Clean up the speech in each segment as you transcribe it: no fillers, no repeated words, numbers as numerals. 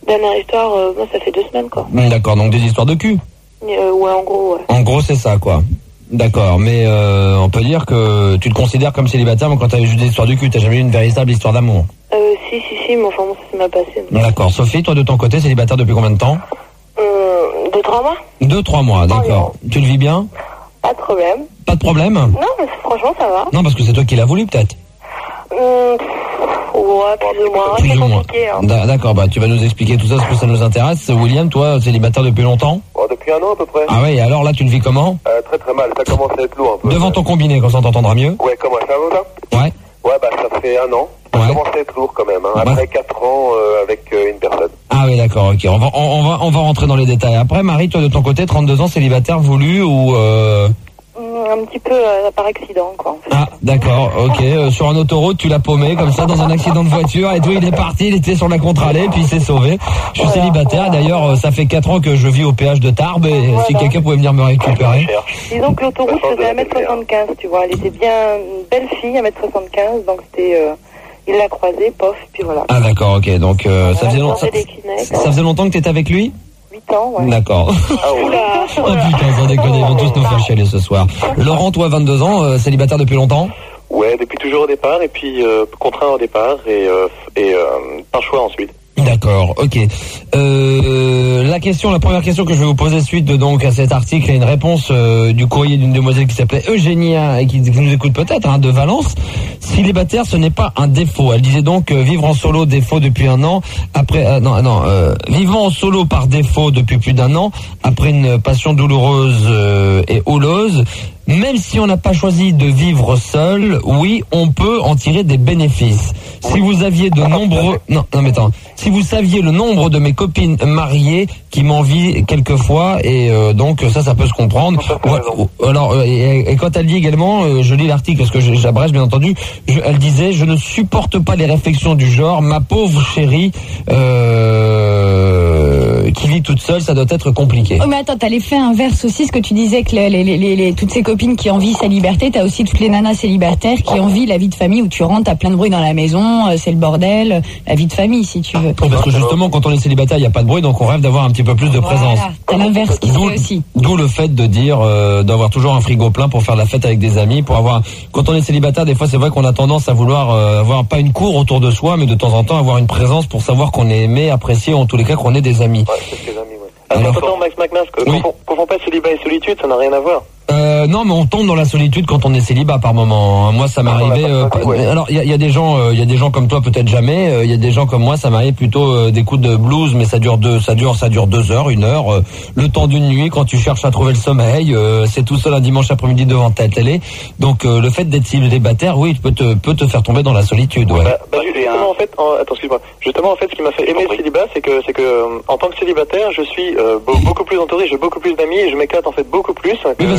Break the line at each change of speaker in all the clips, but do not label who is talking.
Dernière histoire, moi ça fait 2 semaines quoi.
D'accord, donc des histoires de cul.
Ouais, en gros, ouais.
En gros, c'est ça, quoi. D'accord, mais on peut dire que tu te considères comme célibataire, mais quand t'as juste des histoires de cul, t'as jamais eu une véritable histoire d'amour.
Si, mais enfin, bon, ça s'est mal passé.
D'accord. Sophie, toi, de ton côté, célibataire depuis combien de temps
2-3 mois.
2-3 mois, d'accord. Tu le vis bien?
Pas de problème.
Pas de problème?
Non, mais franchement, ça va.
Non, parce que c'est toi qui l'as voulu, peut-être.
Ouais, plus ou moins.
Plus
C'est
ou moins.
compliqué. Hein.
D'accord, bah tu vas nous expliquer tout ça parce que ça nous intéresse. William, toi, célibataire depuis longtemps?
Depuis 1 an à peu près.
Ah ouais, et alors là, tu le vis comment?
Très très mal, ça commence à être lourd un peu.
Devant ton combiné, comme ça on t'entendra mieux.
Ouais, comment ça va ça?
Ouais.
Ouais, bah ça fait 1 an. Ça commence à être lourd quand même. Hein. Après 4 ans avec une personne.
Ah oui, d'accord, ok. On va rentrer dans les détails. Après, Marie, toi de ton côté, 32 ans, célibataire voulu ou
Un petit peu par accident, quoi. En fait.
Ah, d'accord, ok. Sur une autoroute, tu l'as paumé comme ça dans un accident de voiture et tout. Il est parti, il était sur la contre-allée, puis il s'est sauvé. Je suis célibataire. D'ailleurs, ça fait 4 ans que je vis au péage de Tarbes. Et si quelqu'un pouvait venir me récupérer.
Disons que l'autoroute faisait 1m75, tu vois. Elle était bien une belle fille, 1m75, donc c'était. Il l'a croisée, pof, puis voilà.
Ah d'accord, ok. Donc ça faisait longtemps que t'étais avec lui?
8 ans, ouais.
D'accord. Oh putain, sans déconner, ils vont tous nous faire chialer ce soir. Laurent, toi, 22 ans, célibataire depuis longtemps?
Ouais, depuis toujours au départ, et puis contraint au départ, et par choix ensuite.
D'accord, ok. La première question que je vais vous poser suite donc à cet article, est une réponse du courrier d'une demoiselle qui s'appelait Eugénia et qui nous écoute peut-être, de Valence. Célibataire, ce n'est pas un défaut. Elle disait donc vivre en solo, défaut depuis 1 an. Vivant en solo par défaut depuis plus d'1 an, après une passion douloureuse et houleuse. Même si on n'a pas choisi de vivre seul, oui, on peut en tirer des bénéfices. Si vous aviez si vous saviez le nombre de mes copines mariées qui m'envient quelquefois, et donc ça peut se comprendre. Alors, et quand elle dit également, je lis l'article parce que j'abrège bien entendu, elle disait, je ne supporte pas les réflexions du genre, ma pauvre chérie, qui vit toute seule, ça doit être compliqué.
Oh mais attends, t'as l'effet inverse aussi, ce que tu disais que toutes ces copines qui envient sa liberté, t'as aussi toutes les nanas célibataires qui envient la vie de famille où tu rentres, t'as plein de bruit dans la maison, c'est le bordel, la vie de famille si tu veux.
Parce que justement quand on est célibataire, il n'y a pas de bruit, donc on rêve d'avoir un petit peu plus de présence.
T'as l'inverse qui se fait aussi.
D'où le fait de dire d'avoir toujours un frigo plein pour faire la fête avec des amis, quand on est célibataire, des fois c'est vrai qu'on a tendance à vouloir avoir pas une cour autour de soi, mais de temps en temps avoir une présence pour savoir qu'on est aimé, apprécié, ou en tous les cas qu'on est des amis.
Ouais, c'est des amis, ouais. Attends, Max McNass, confond pas célibat et solitude, ça n'a rien à voir.
Non, mais on tombe dans la solitude quand on est célibat par moment. Moi, ça m'est arrivé. Alors, il y a des gens comme toi, peut-être jamais. Il y a des gens comme moi, ça m'arrive plutôt des coups de blues, mais ça dure 2 heures, 1 heure, le temps d'une nuit quand tu cherches à trouver le sommeil. C'est tout seul un dimanche après-midi devant ta télé. Donc, le fait d'être célibataire, oui, peut te faire tomber dans la solitude. Ouais.
Justement, en fait, ce qui m'a fait aimer le célibat, c'est que en tant que célibataire, je suis beaucoup plus entouré, j'ai beaucoup plus d'amis et je m'éclate en fait beaucoup plus.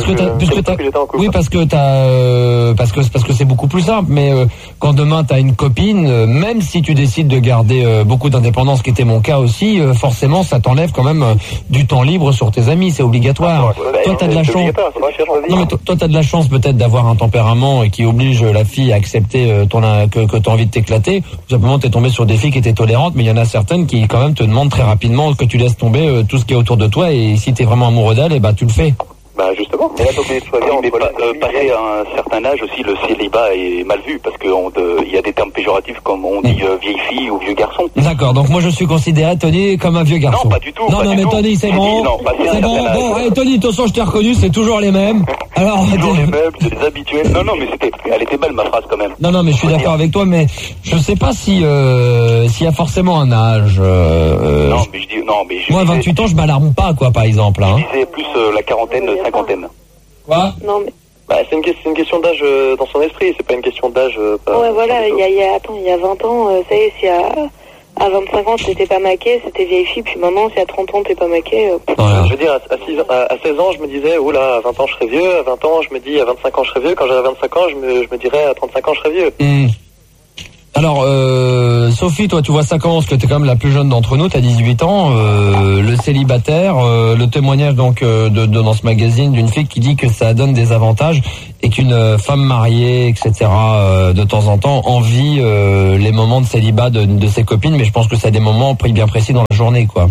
Parce que c'est beaucoup plus simple. Mais quand demain t'as une copine, même si tu décides de garder beaucoup d'indépendance, qui était mon cas aussi, forcément ça t'enlève quand même du temps libre sur tes amis, c'est obligatoire. Toi t'as de la chance. Non mais toi t'as de la chance peut-être d'avoir un tempérament qui oblige la fille à accepter que t'as envie de t'éclater. Tout simplement t'es tombé sur des filles qui étaient tolérantes, mais il y en a certaines qui quand même te demandent très rapidement que tu laisses tomber tout ce qui est autour de toi, et si t'es vraiment amoureux d'elle, et tu le fais.
Bah justement. Mais là, passer à un certain âge aussi, le célibat est mal vu parce que il y a des termes péjoratifs comme on dit vieille fille ou vieux garçon.
D'accord. Donc moi je suis considéré, Tony, comme un vieux garçon.
Non, pas du tout.
Non, mais Tony, c'est bon. C'est bon. Bon, hey, Tony, de toute façon, je t'ai reconnu, c'est toujours les mêmes. Alors.
Toujours les mêmes, c'est des habituels. Non, mais elle était belle ma phrase quand même.
Non, mais je suis d'accord avec toi, mais je sais pas s'il y a forcément un âge. Moi, 28 ans, je m'alarme pas, quoi, par exemple. Hein.
Je disais plus la quarantaine, cinquantaine.
Quoi? Non, mais.
C'est une question d'âge dans son esprit, c'est pas une question d'âge.
Ouais, voilà, il y a 20 ans, ça y est, si à 25 ans t'étais pas maqué, c'était vieille fille, puis maintenant, si à 30 ans t'es pas maqué.
Je veux dire, à 16 ans, je me disais, oula, à 20 ans je serais vieux, à 20 ans, je me dis, à 25 ans je serais vieux, quand j'aurai 25 ans, je me dirais, à 35 ans je serais vieux.
Alors, Sophie, toi, tu vois ça comment? Parce que t'es quand même la plus jeune d'entre nous, t'as 18 ans. Le célibataire, le témoignage donc dans ce magazine d'une fille qui dit que ça donne des avantages et qu'une femme mariée, etc., de temps en temps, envie les moments de célibat de ses copines, mais je pense que c'est des moments pris bien précis dans la journée, quoi.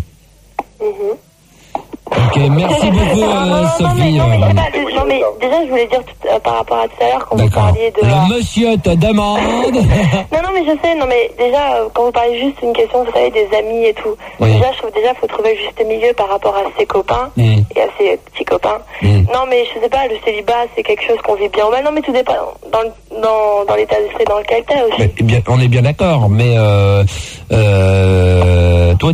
Ok, merci beaucoup, Sophie.
Non, mais déjà, je voulais dire par rapport à tout à l'heure, quand vous parliez de...
Le monsieur te demande...
non, mais je sais, mais déjà, quand vous parlez juste d'une question, vous savez, des amis et tout, déjà, je trouve faut trouver le juste milieu par rapport à ses copains et à ses petits copains. Non, mais je sais pas, le célibat, c'est quelque chose qu'on vit bien ou mal. Non, mais tout dépend dans l'état d'esprit dans lequel t'es aussi.
Mais, bien, on est bien d'accord, mais toi,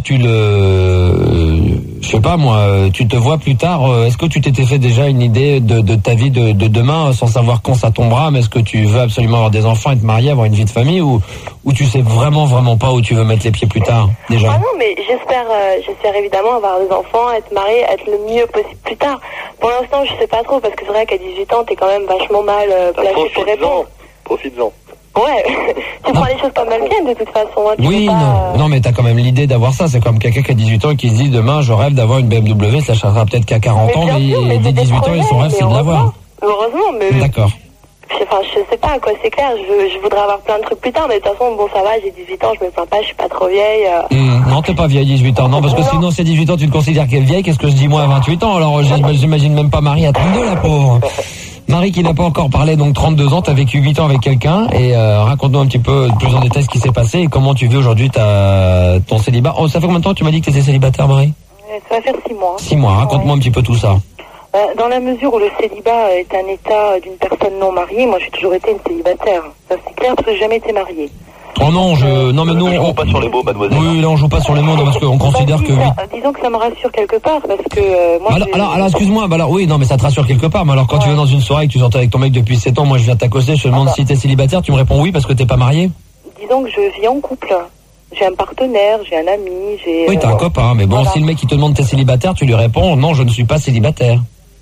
je sais pas moi, tu te vois plus tard, est-ce que tu t'étais fait déjà une idée de ta vie de demain sans savoir quand ça tombera, mais est-ce que tu veux absolument avoir des enfants, être marié, avoir une vie de famille ou tu sais vraiment pas où tu veux mettre les pieds plus tard déjà?
Ah non, mais j'espère évidemment avoir des enfants, être marié, être le mieux possible plus tard. Pour l'instant, je sais pas trop parce que c'est vrai qu'à 18 ans, t'es quand même vachement mal placé pour répondre.
Profites-en.
Ouais, tu prends les choses pas mal bien de toute façon. Hein,
oui, non, mais t'as quand même l'idée d'avoir ça. C'est comme quelqu'un qui a 18 ans et qui se dit demain je rêve d'avoir une BMW, ça sera peut-être qu'à 40 ans, mais dès 18 ans, son rêve c'est de l'avoir.
Heureusement, mais...
D'accord.
Enfin, je sais pas, quoi, c'est clair, je voudrais avoir plein de trucs plus tard, mais de toute façon, bon, ça va, j'ai 18 ans, je me plains pas, je suis pas trop vieille.
Non, t'es pas vieille, 18 ans, non, parce que sinon, c'est 18 ans, tu te considères qu'elle est vieille, qu'est-ce que je dis moi à 28 ans, alors j'imagine même pas Marie à 32, la pauvre. Marie qui n'a pas encore parlé, donc 32 ans, t'as vécu 8 ans avec quelqu'un, et raconte-nous un petit peu plus en détail ce qui s'est passé, et comment tu vis aujourd'hui ton célibat. Oh, ça fait combien de temps que tu m'as dit que t'étais célibataire, Marie?
Ça va faire 6 mois.
6 mois, raconte-moi un petit peu tout ça.
Dans la mesure où le célibat est un état d'une personne non mariée, moi j'ai toujours été une célibataire. Ça c'est clair parce que j'ai jamais été mariée.
Oh non, non mais nous
on joue pas sur les mots, mademoiselle.
Oui, là on joue pas sur les mots parce qu'on considère que
disons que ça me rassure quelque part parce que moi
alors excuse-moi, oui, non mais ça te rassure quelque part, mais alors quand tu viens dans une soirée et que tu sortais avec ton mec depuis 7 ans, moi je viens t'accoster, je te demande si t'es célibataire, tu me réponds oui parce que t'es pas marié.
Disons que je vis en couple. J'ai un partenaire, j'ai un ami, j'ai...
Oui, t'as un copain, mais bon, si le mec il te demande t'es célibataire, tu lui réponds non, je ne suis pas célibataire.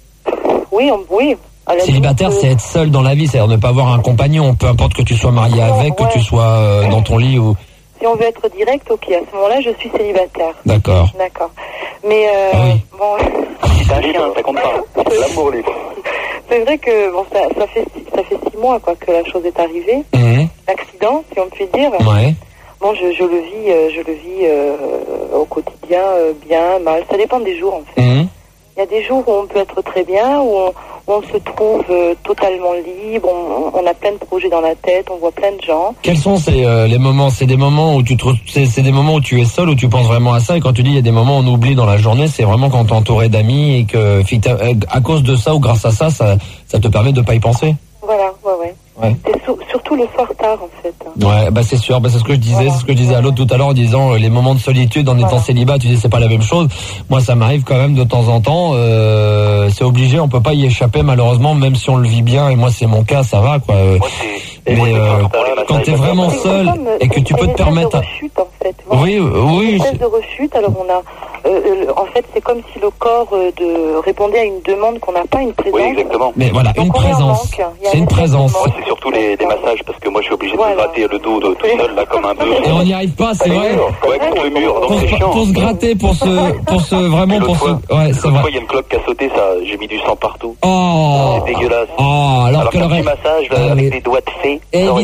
Oui.
Célibataire, c'est être seul dans la vie, c'est-à-dire ne pas avoir un compagnon, peu importe que tu sois marié avec, que tu sois dans ton lit ou...
Si on veut être direct, ok, à ce moment-là, je suis célibataire.
D'accord.
Mais, bon...
C'est un chien, ça compte pas. L'amour libre.
C'est vrai que, bon, ça fait 6 mois, quoi, que la chose est arrivée. L'accident, si on peut dire.
Ouais.
Bon, je le vis au quotidien, bien, mal. Ça dépend des jours, en fait. Il y a des jours où on peut être très bien, où on se trouve totalement libre, on a plein de projets dans la tête, on voit plein de gens.
Quels sont les moments? C'est des moments où c'est des moments où tu es seul, où tu penses vraiment à ça, et quand tu dis il y a des moments où on oublie dans la journée, c'est vraiment quand t'es entouré d'amis et que à cause de ça ou grâce à ça te permet de pas y penser.
Voilà, ouais. C'est surtout le soir tard en fait.
Ouais, c'est sûr, c'est ce que je disais, c'est ce que je disais à l'autre tout à l'heure en disant les moments de solitude en étant célibat, tu dis c'est pas la même chose. Moi ça m'arrive quand même de temps en temps, c'est obligé, on peut pas y échapper malheureusement, même si on le vit bien, et moi c'est mon cas, ça va quoi. Mais quand t'es vraiment seul et que tu peux te permettre...
Rechute, en fait.
Oui.
Une espèce de rechute, alors on a... en fait, c'est comme si le corps répondait à une demande qu'on n'a pas, une présence.
Oui, exactement.
Mais voilà, une présence. C'est une présence.
Moi, c'est surtout les massages, parce que moi, je suis obligé de me gratter le dos tout seul, là, comme un bœuf.
Et on n'y arrive pas, c'est vrai.
Ouais, contre le mur, donc c'est chiant.
Pour se gratter, pour se vraiment, pour se... Ouais, c'est vrai.
Il y a une clope qui a sauté, ça, j'ai mis du sang partout.
Oh.
C'est dégueulasse.
Oh, alors
qu'un petit massage, avec des doigts de fée.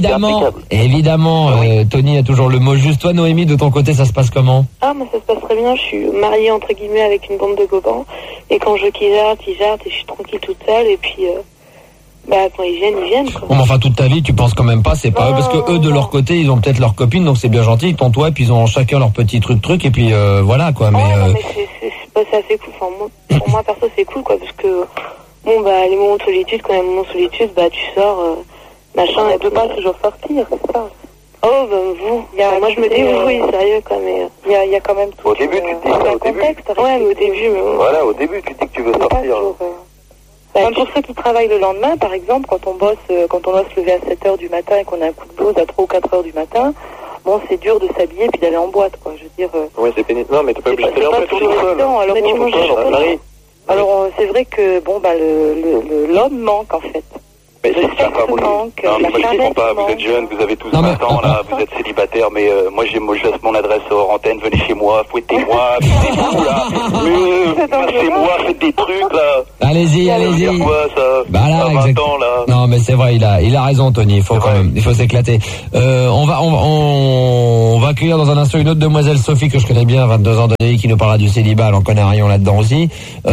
Évidemment, Tony a toujours le mot juste. Toi, Noémie, de ton côté, ça se passe comment?
Ah, moi, ça se passe très bien. Je suis mariée, entre guillemets, avec une bande de copains. Et quand je jarte, et je suis tranquille toute seule. Et puis, quand ils viennent, quoi.
Bon, mais enfin, toute ta vie, tu penses quand même pas, c'est pas eux, parce que eux, de leur côté, ils ont peut-être leur copine, donc c'est bien gentil, ils t'ont toi, et puis ils ont chacun leur petit truc, et puis voilà, quoi. Mais,
c'est assez cool. Enfin, pour moi, perso, c'est cool, quoi, parce que, les moments de solitude, quand il y a un moment de solitude, tu sors, machin, elle peut pas toujours sortir, c'est ça. Oh, vous. Moi, je me dis, oui, sérieux, quoi, mais il y a quand même tout.
Au début, tu te dis ça, au début.
Ouais, mais au début,
Voilà, au début, tu dis que tu veux sortir.
Même pour ceux qui travaillent le lendemain, par exemple, quand on doit se lever à 7h du matin et qu'on a un coup de blues à 3 ou 4h du matin, bon, c'est dur de s'habiller puis d'aller en boîte, quoi. Je veux dire...
Oui, c'est pénible. Non, mais t'es pas obligé de faire
toujours évident. Alors, c'est vrai que, l'homme manque, en fait.
Mais je sais pas, moi je comprends pas, vous êtes jeune, vous avez tous 20 ans là, vous êtes célibataire, mais moi je laisse mon adresse hors antenne, venez chez moi, fouettez-moi, faites-vous là, passez-moi, faites des trucs là.
Allez-y.
Quoi, ça,
bah là,
20 ans là.
Non mais c'est vrai, il a raison Tony, il faut s'éclater. On va accueillir dans un instant une autre demoiselle Sophie que je connais bien, 22 ans de vie, qui nous parlera du célibat, elle en connaît rien là-dedans aussi.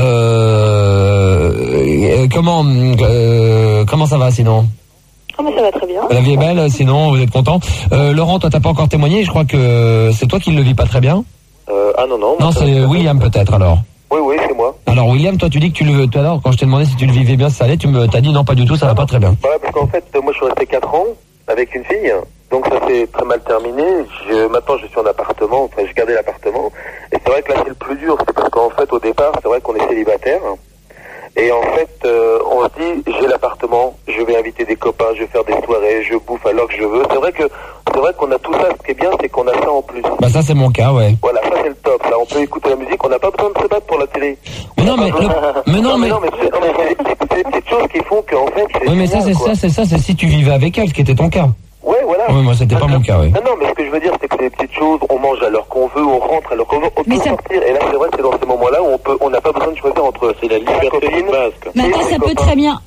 Comment ça va sinon?
Oh mais ça va très bien.
La vie est belle, sinon vous êtes content. Laurent, toi t'as pas encore témoigné, je crois que c'est toi qui le vis pas très bien.
Non.
Non, c'est William peut-être alors.
Oui, c'est moi.
Alors William, toi tu dis que tout à l'heure quand je t'ai demandé si tu le vivais bien, ça allait, t'as dit non pas du tout, ça va pas très bien.
Ouais, parce qu'en fait moi je suis resté 4 ans avec une fille, donc ça s'est très mal terminé. Maintenant je suis en appartement, j'ai gardé l'appartement, et c'est vrai que là c'est le plus dur, c'est parce qu'en fait au départ c'est vrai qu'on est célibataire. Et en fait, on se dit, j'ai l'appartement, je vais inviter des copains, je vais faire des soirées, je bouffe alors que je veux. C'est vrai qu'on a tout ça. Ce qui est bien, c'est qu'on a ça en plus.
Bah ça, c'est mon cas, ouais.
Voilà, ça c'est le top. Là, on peut écouter la musique, on n'a pas besoin de se battre pour la télé.
Mais non, mais
c'est des petites choses qui font qu'en fait, c'est.
Oui, mais c'est si tu vivais avec elle, ce qui était ton cas.
Ouais, voilà.
Oui, moi, c'était pas mon cas, oui.
Non, mais ce que je veux dire, c'est que c'est des petites choses, on mange à l'heure qu'on veut, on rentre à l'heure qu'on veut, on peut sortir. Et là, c'est vrai que c'est dans ces moments-là où on n'a pas besoin de choisir entre. C'est la liberté de base, quoi.
Mais attends, ça peut très bien.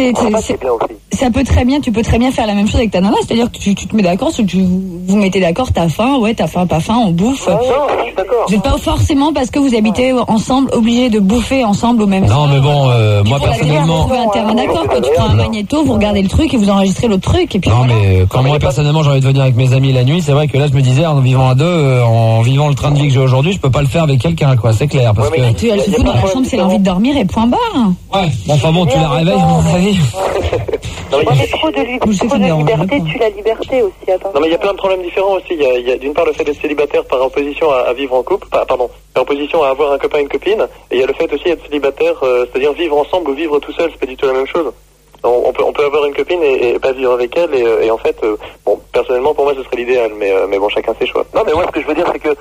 Ça peut très bien, tu peux très bien faire la même chose avec ta nana, c'est-à-dire que tu te mets d'accord, vous mettez d'accord, t'as faim, pas faim, on bouffe.
Non, je suis d'accord.
Vous n'êtes pas forcément parce que vous habitez ensemble obligés de bouffer ensemble au même
temps. Non, mais bon, moi personnellement.
Vous trouvez un terrain d'accord, quand tu prends un magnéto, vous regardez le truc et vous enregistrez l'autre truc et puis.
Non,
voilà.
mais quand moi personnellement j'ai envie de venir avec mes amis la nuit, c'est vrai que là je me disais en vivant à deux, en vivant le train de vie que j'ai aujourd'hui, je peux pas le faire avec quelqu'un, quoi, c'est clair. Parce que.
Elle se fout dans la chambre, c'est l'envie de dormir et point barre.
Ouais, bon, enfin bon, tu la réveilles, à mon avis.
Non, mais trop de liberté tue la liberté aussi, attends.
Non, mais il y a plein de problèmes différents aussi. Il y a d'une part le fait d'être célibataire par opposition à vivre en couple, par opposition à avoir un copain et une copine, et il y a le fait aussi d'être célibataire, c'est-à-dire vivre ensemble ou vivre tout seul, c'est pas du tout la même chose. On peut avoir une copine et pas vivre avec elle, et en fait, bon, personnellement pour moi ce serait l'idéal, mais bon, chacun ses choix. Non, mais moi ce que je veux dire c'est que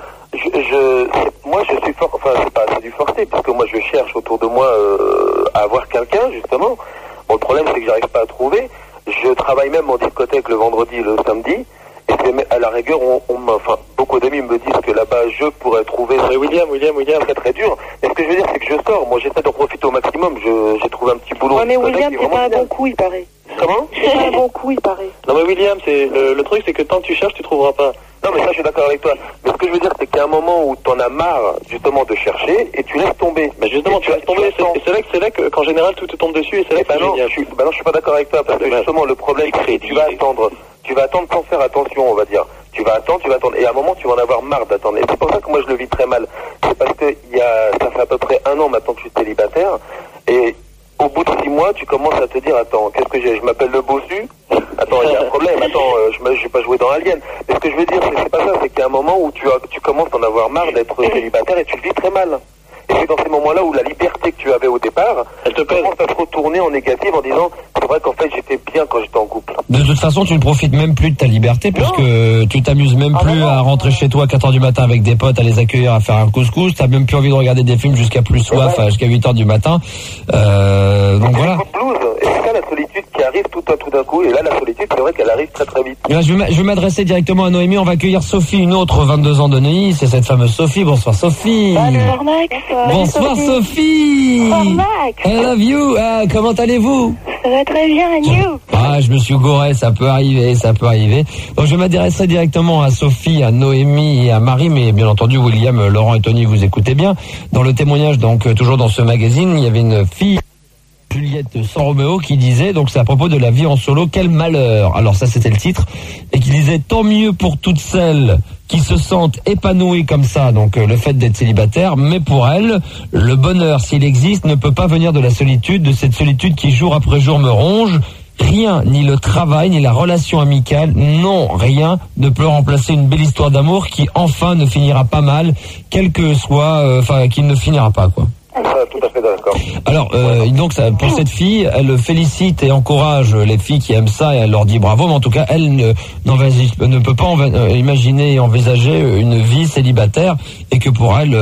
moi je suis fort, enfin c'est du forcé, parce que moi je cherche autour de moi à avoir quelqu'un justement. Bon, le problème c'est que j'arrive pas à trouver. Je travaille même en discothèque le vendredi et le samedi, et c'est à la rigueur beaucoup d'amis me disent que là-bas je pourrais trouver. Mais William, c'est très dur. Mais ce que je veux dire c'est que je sors, moi j'essaie d'en profiter au maximum. J'ai trouvé un petit boulot.
Ouais, mais William c'est pas un bon coup, il paraît.
Comment?
C'est pas un bon coup, il paraît.
Non mais William, c'est le truc c'est que tant que tu cherches tu trouveras pas. Non mais ça je suis d'accord avec toi. Mais ce que je veux dire c'est qu'il y a un moment où t'en as marre justement de chercher et tu laisses tomber. Mais justement tu laisses tomber. C'est là qu'en général tout te tombe dessus et c'est là que non, je suis pas d'accord avec toi parce que justement le problème c'est que tu vas attendre sans faire attention, on va dire. Tu vas attendre et à un moment tu vas en avoir marre d'attendre. Et c'est pour ça que moi je le vis très mal. C'est parce que ça fait à peu près 1 an maintenant que je suis célibataire et au bout de 6 mois, tu commences à te dire, attends, qu'est-ce que j'ai? Je m'appelle le bossu? Attends, il y a un problème, attends, je vais pas jouer dans Alien. Mais ce que je veux dire, c'est pas ça, c'est qu'il y a un moment où tu commences à en avoir marre d'être célibataire et tu le vis très mal. Et c'est dans ces moments-là où la liberté que tu avais au départ, elle te commence à te retourner en négatif en disant, c'est vrai qu'en fait j'étais bien quand j'étais en couple.
De toute façon, tu ne profites même plus de ta liberté puisque tu t'amuses même plus à rentrer chez toi à 4h du matin avec des potes, à les accueillir, à faire un couscous. T'as même plus envie de regarder des films jusqu'à plus soif, jusqu'à 8h du matin. Donc voilà.
Et c'est ça la solitude qui arrive tout d'un coup. Et là, la solitude, c'est vrai qu'elle arrive très très vite.
Là, je vais m'adresser directement à Noémie. On va accueillir Sophie, une autre 22 ans de Neuilly. C'est cette fameuse Sophie. Bonsoir Sophie.
Bonsoir Max.
Bonsoir Sophie.
Bonsoir Max.
I love you. Comment allez-vous?
Ça va très bien, et you?
Je me suis gouré, ça peut arriver. Donc je m'adresserai directement à Sophie, à Noémie et à Marie, mais bien entendu William, Laurent et Tony, vous écoutez bien. Dans le témoignage, donc toujours dans ce magazine, il y avait une fille, Juliette San Romeo, qui disait, donc c'est à propos de la vie en solo, quel malheur. Alors ça c'était le titre, et qui disait tant mieux pour toutes celles qui se sentent épanouies comme ça, donc le fait d'être célibataire, mais pour elles, le bonheur, s'il existe, ne peut pas venir de la solitude, de cette solitude qui jour après jour me ronge. Rien, ni le travail, ni la relation amicale, non, rien ne peut remplacer une belle histoire d'amour qui enfin ne finira pas mal, quel que soit, qui ne finira pas, quoi.
Tout à fait d'accord.
Alors, donc pour cette fille, elle félicite et encourage les filles qui aiment ça et elle leur dit bravo, mais en tout cas, elle ne peut pas imaginer et envisager une vie célibataire et que pour elle,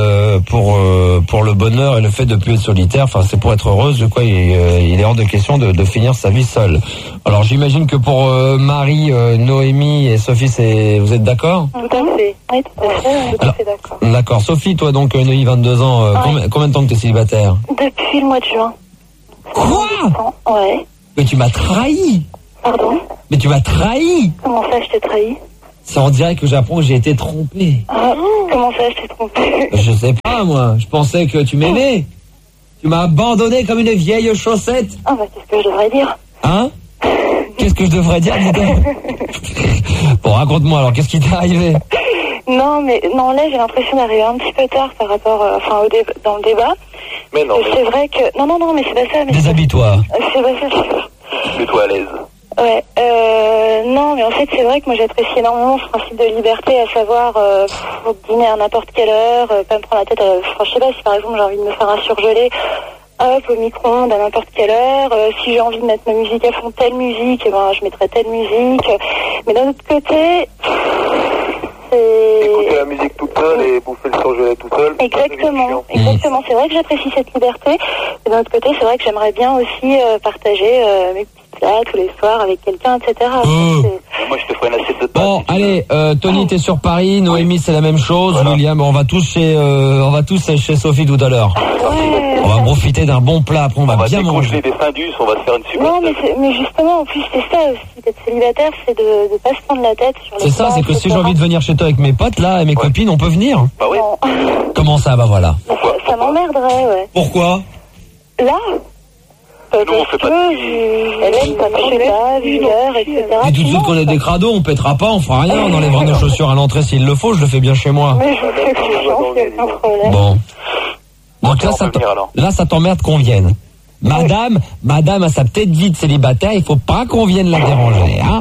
pour le bonheur et le fait de plus être solitaire, c'est pour être heureuse, quoi, il est hors de question de finir sa vie seule. Alors j'imagine que pour Marie, Noémie et Sophie, vous êtes d'accord?
Tout à fait. Oui, tout à fait d'accord.
D'accord. Sophie, toi donc, Noémie, 22 ans, combien de temps que t'es célibataire?
Depuis le mois de juin.
Quoi?
Ouais.
Mais tu m'as trahi.
Pardon?
Mais tu m'as trahi.
Comment ça, je t'ai trahi?
C'est en direct que j'apprends que j'ai été trompé.
Comment ça, je t'ai trompé?
Je sais pas, moi. Je pensais que tu m'aimais. Tu m'as abandonné comme une vieille chaussette.
Ah bah, qu'est-ce que je devrais dire?
Hein? Qu'est-ce que je devrais dire, dis-donc? Bon, raconte-moi alors, qu'est-ce qui t'est arrivé?
Non, là, j'ai l'impression d'arriver un petit peu tard par rapport, dans le débat.
Mais non.
C'est vrai que... Non, mais c'est pas ça.
Déshabille-toi.
C'est pas ça.
Mets-toi à l'aise.
Ouais, non, mais en fait, c'est vrai que moi, j'apprécie énormément ce principe de liberté, à savoir, dîner à n'importe quelle heure, pas me prendre la tête, je sais pas, si par exemple, j'ai envie de me faire un surgelé, hop, au micro-ondes à n'importe quelle heure, si j'ai envie de mettre ma musique à fond, telle musique, je mettrai telle musique, mais d'un autre côté, c'est...
Écouter la musique toute seule et bouffer le surgelé tout seul.
Exactement. C'est vrai que j'apprécie cette liberté, mais d'un autre côté, c'est vrai que j'aimerais bien aussi partager mes petits plats tous les soirs avec quelqu'un, etc.
Moi, je te ferai une assiette de pâtes.
Bon, allez, Tony, t'es sur Paris, Noémie, c'est la même chose, voilà. William, on va tous chez Sophie tout à l'heure.
Ouais.
On va profiter d'un bon plat, après on va bien manger.
Des Findus, on va se faire une super.
Non, mais justement, en plus, c'est ça aussi, d'être célibataire, c'est de pas se prendre la tête sur les
C'est ça, c'est que si j'ai envie de venir chez toi avec mes potes, là, et mes copines, on peut venir.
Bah oui.
Comment ça, bah voilà.
Ça m'emmerderait, ouais.
Pourquoi?
Là?
Nous, on fait pas de...
Elle aime pas toucher là, vu l'heure, etc.
Et tout de suite qu'on est des crados, on pètera pas, on fera rien, on enlèvera nos chaussures à l'entrée s'il le faut, je le fais bien chez moi.
Mais je fais confiance, il n'y a aucun problème.
Bon. Donc là, ça t'emmerde qu'on vienne. Madame a sa petite vie de célibataire, il faut pas qu'on vienne la déranger, hein.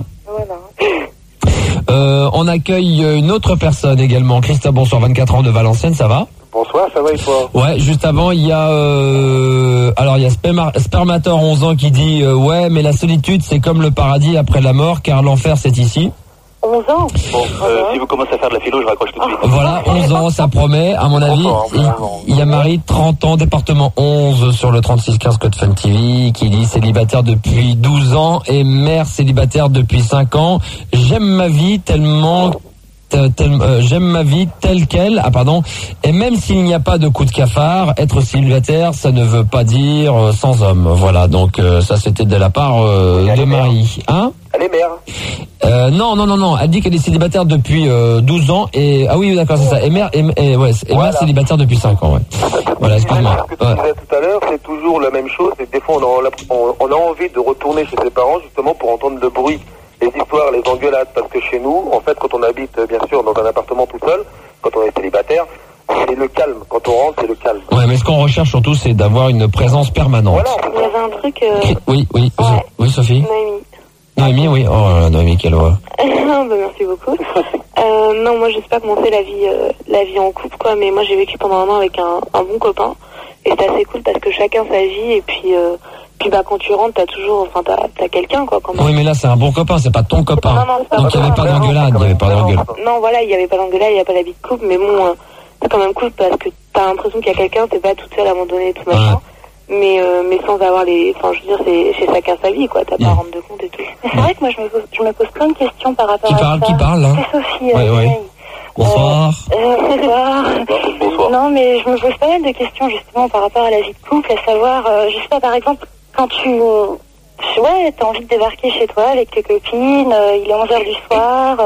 Voilà. On accueille une autre personne également. Christophe, bonsoir, 24 ans de Valenciennes, ça va?
Bonsoir, ça va et toi?
Ouais, juste avant, il y a Spermator 11 ans qui dit ouais, mais la solitude c'est comme le paradis après la mort, car l'enfer c'est ici.
11 ans.
Bon, si vous commencez à faire de la philo, je raccroche tout de suite.
Voilà, 11 ans, ça promet, à mon avis. Il y a Marie, 30 ans, département 11 sur le 3615 Code Fun TV, qui dit célibataire depuis 12 ans et mère célibataire depuis 5 ans. J'aime ma vie j'aime ma vie telle qu'elle, et même s'il n'y a pas de coup de cafard, être célibataire, ça ne veut pas dire sans homme. Voilà, donc ça c'était de la part de Marie. Hein?
Elle est mère.
Non, elle dit qu'elle est célibataire depuis 12 ans, et... Ah oui, d'accord, c'est ça, et mère célibataire depuis 5 ans, ouais. Voilà, excuse-moi.
Ce que tu disais tout à l'heure, c'est toujours la même chose, c'est que des fois on a envie de retourner chez ses parents, justement, pour entendre le bruit. Les histoires, les engueulades, parce que chez nous, en fait, quand on habite, bien sûr, dans un appartement tout seul, quand on est célibataire, c'est le calme. Quand on rentre, c'est le calme.
Ouais, mais ce qu'on recherche surtout, c'est d'avoir une présence permanente.
Voilà. Il y avait un truc...
Oui, oui, Sophie.
Noémie,
oui. Oh, Noémie, quelle voix.
Merci beaucoup. Non, moi, je sais pas comment c'est la vie en couple, quoi, mais moi, j'ai vécu pendant un an avec un bon copain, et c'est assez cool parce que chacun sa vie, et puis quand tu rentres, t'as quelqu'un, quoi, quand même.
Oui, mais là, c'est un bon copain, c'est pas ton copain.
Non,
donc il n'y avait pas d'engueulade,
Non, voilà, il n'y avait pas d'engueulade, il n'y a pas d'habit de couple, mais bon, c'est quand même cool parce que t'as l'impression qu'il y a quelqu'un, t'es pas toute seule abandonnée et tout machin. Mais sans avoir c'est chez chacun sa vie, quoi, t'as pas à rendre de compte et tout. Mais c'est vrai que moi, je me pose plein de questions par rapport à ça.
Qui parle, là?
C'est Sophie.
Oui. Bonsoir.
Bonsoir. Non, mais je me pose pas mal de questions, justement, par rapport à la vie de couple, à savoir, je sais pas, par exemple, quand t'as envie de débarquer chez toi avec tes copines, il est 11h du soir,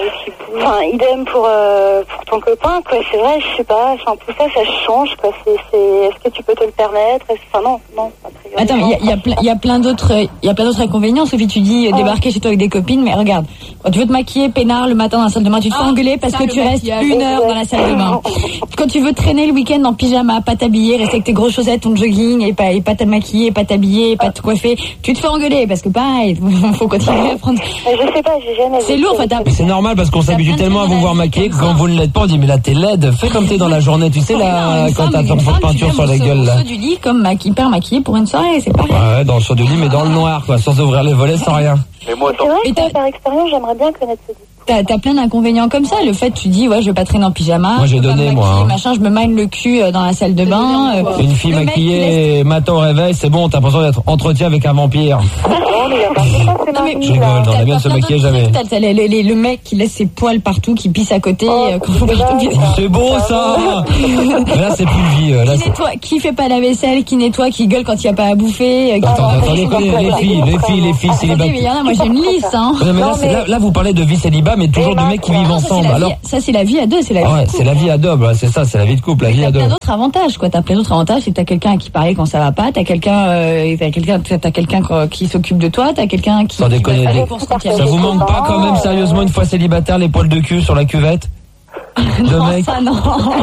idem pour ton copain, quoi, c'est vrai, je sais pas, tout ça change, quoi, est-ce que tu peux te le permettre? Non,
attends, il y a plein d'autres inconvénients, Sophie, tu dis débarquer chez toi avec des copines, mais regarde, quand tu veux te maquiller peinard le matin dans la salle de bain, tu te fais engueuler parce que tu restes 1 heure dans la salle de bain. Quand tu veux traîner le week-end en pyjama, pas t'habiller, rester avec tes grosses chaussettes, ton jogging, et pas te maquiller, pas t'habiller, pas te coiffer, tu te fais engueuler parce que pareil, faut continuer à prendre.
Je sais pas, j'ai jamais.
C'est lourd,
c'est normal parce qu'on s'habitue tellement à vous voir maquiller que quand vous ne l'êtes pas, on dit mais là t'es laide, fais comme t'es dans la journée, tu sais là, quand t'as ton pot de peinture sur la gueule là.
Dans le saut du lit comme hyper maquillée pour une soirée, c'est pareil.
Ouais, dans le saut du lit mais dans le noir quoi, sans ouvrir les volets, sans rien.
Mais moi,
c'est vrai que par expérience, j'aimerais bien connaître ce discours.
t'as plein d'inconvénients comme ça. Le fait, tu dis, ouais, je vais pas traîner en pyjama.
Moi, j'ai donné, moi.
Machin, je me mine le cul dans la salle de bain.
Une fille maquillée, matin au réveil, c'est bon, t'as l'impression d'être entretien avec un vampire.
Non, mais il y a pas de ça, c'est marrant.
Je rigole, on a bien se maquiller jamais.
T'as le mec qui laisse ses poils partout, qui pisse à côté.
C'est beau, ça! Mais là, c'est plus une vie. Là,
qui fait pas la vaisselle, qui nettoie, qui gueule quand il y a pas à bouffer.
Attendez, les filles célibataires.
Mais il y en a, moi j'ai une liste, hein.
Là, vous parlez de vie célibat, mais toujours de mecs qui vivent ensemble.
Ça, c'est la vie à deux, c'est la vie.
Ouais, c'est la vie à deux, c'est ça, c'est la vie de couple, la vie à deux.
T'as d'autres avantages, quoi. T'as plein d'autres avantages, c'est que t'as quelqu'un à qui parler quand ça va pas, t'as quelqu'un qui s'occupe de toi, t'as quelqu'un qui.
Sans déconner. Ça vous manque pas quand même sérieusement une fois célibataire les poils de cul sur la cuvette?
Non, ça non.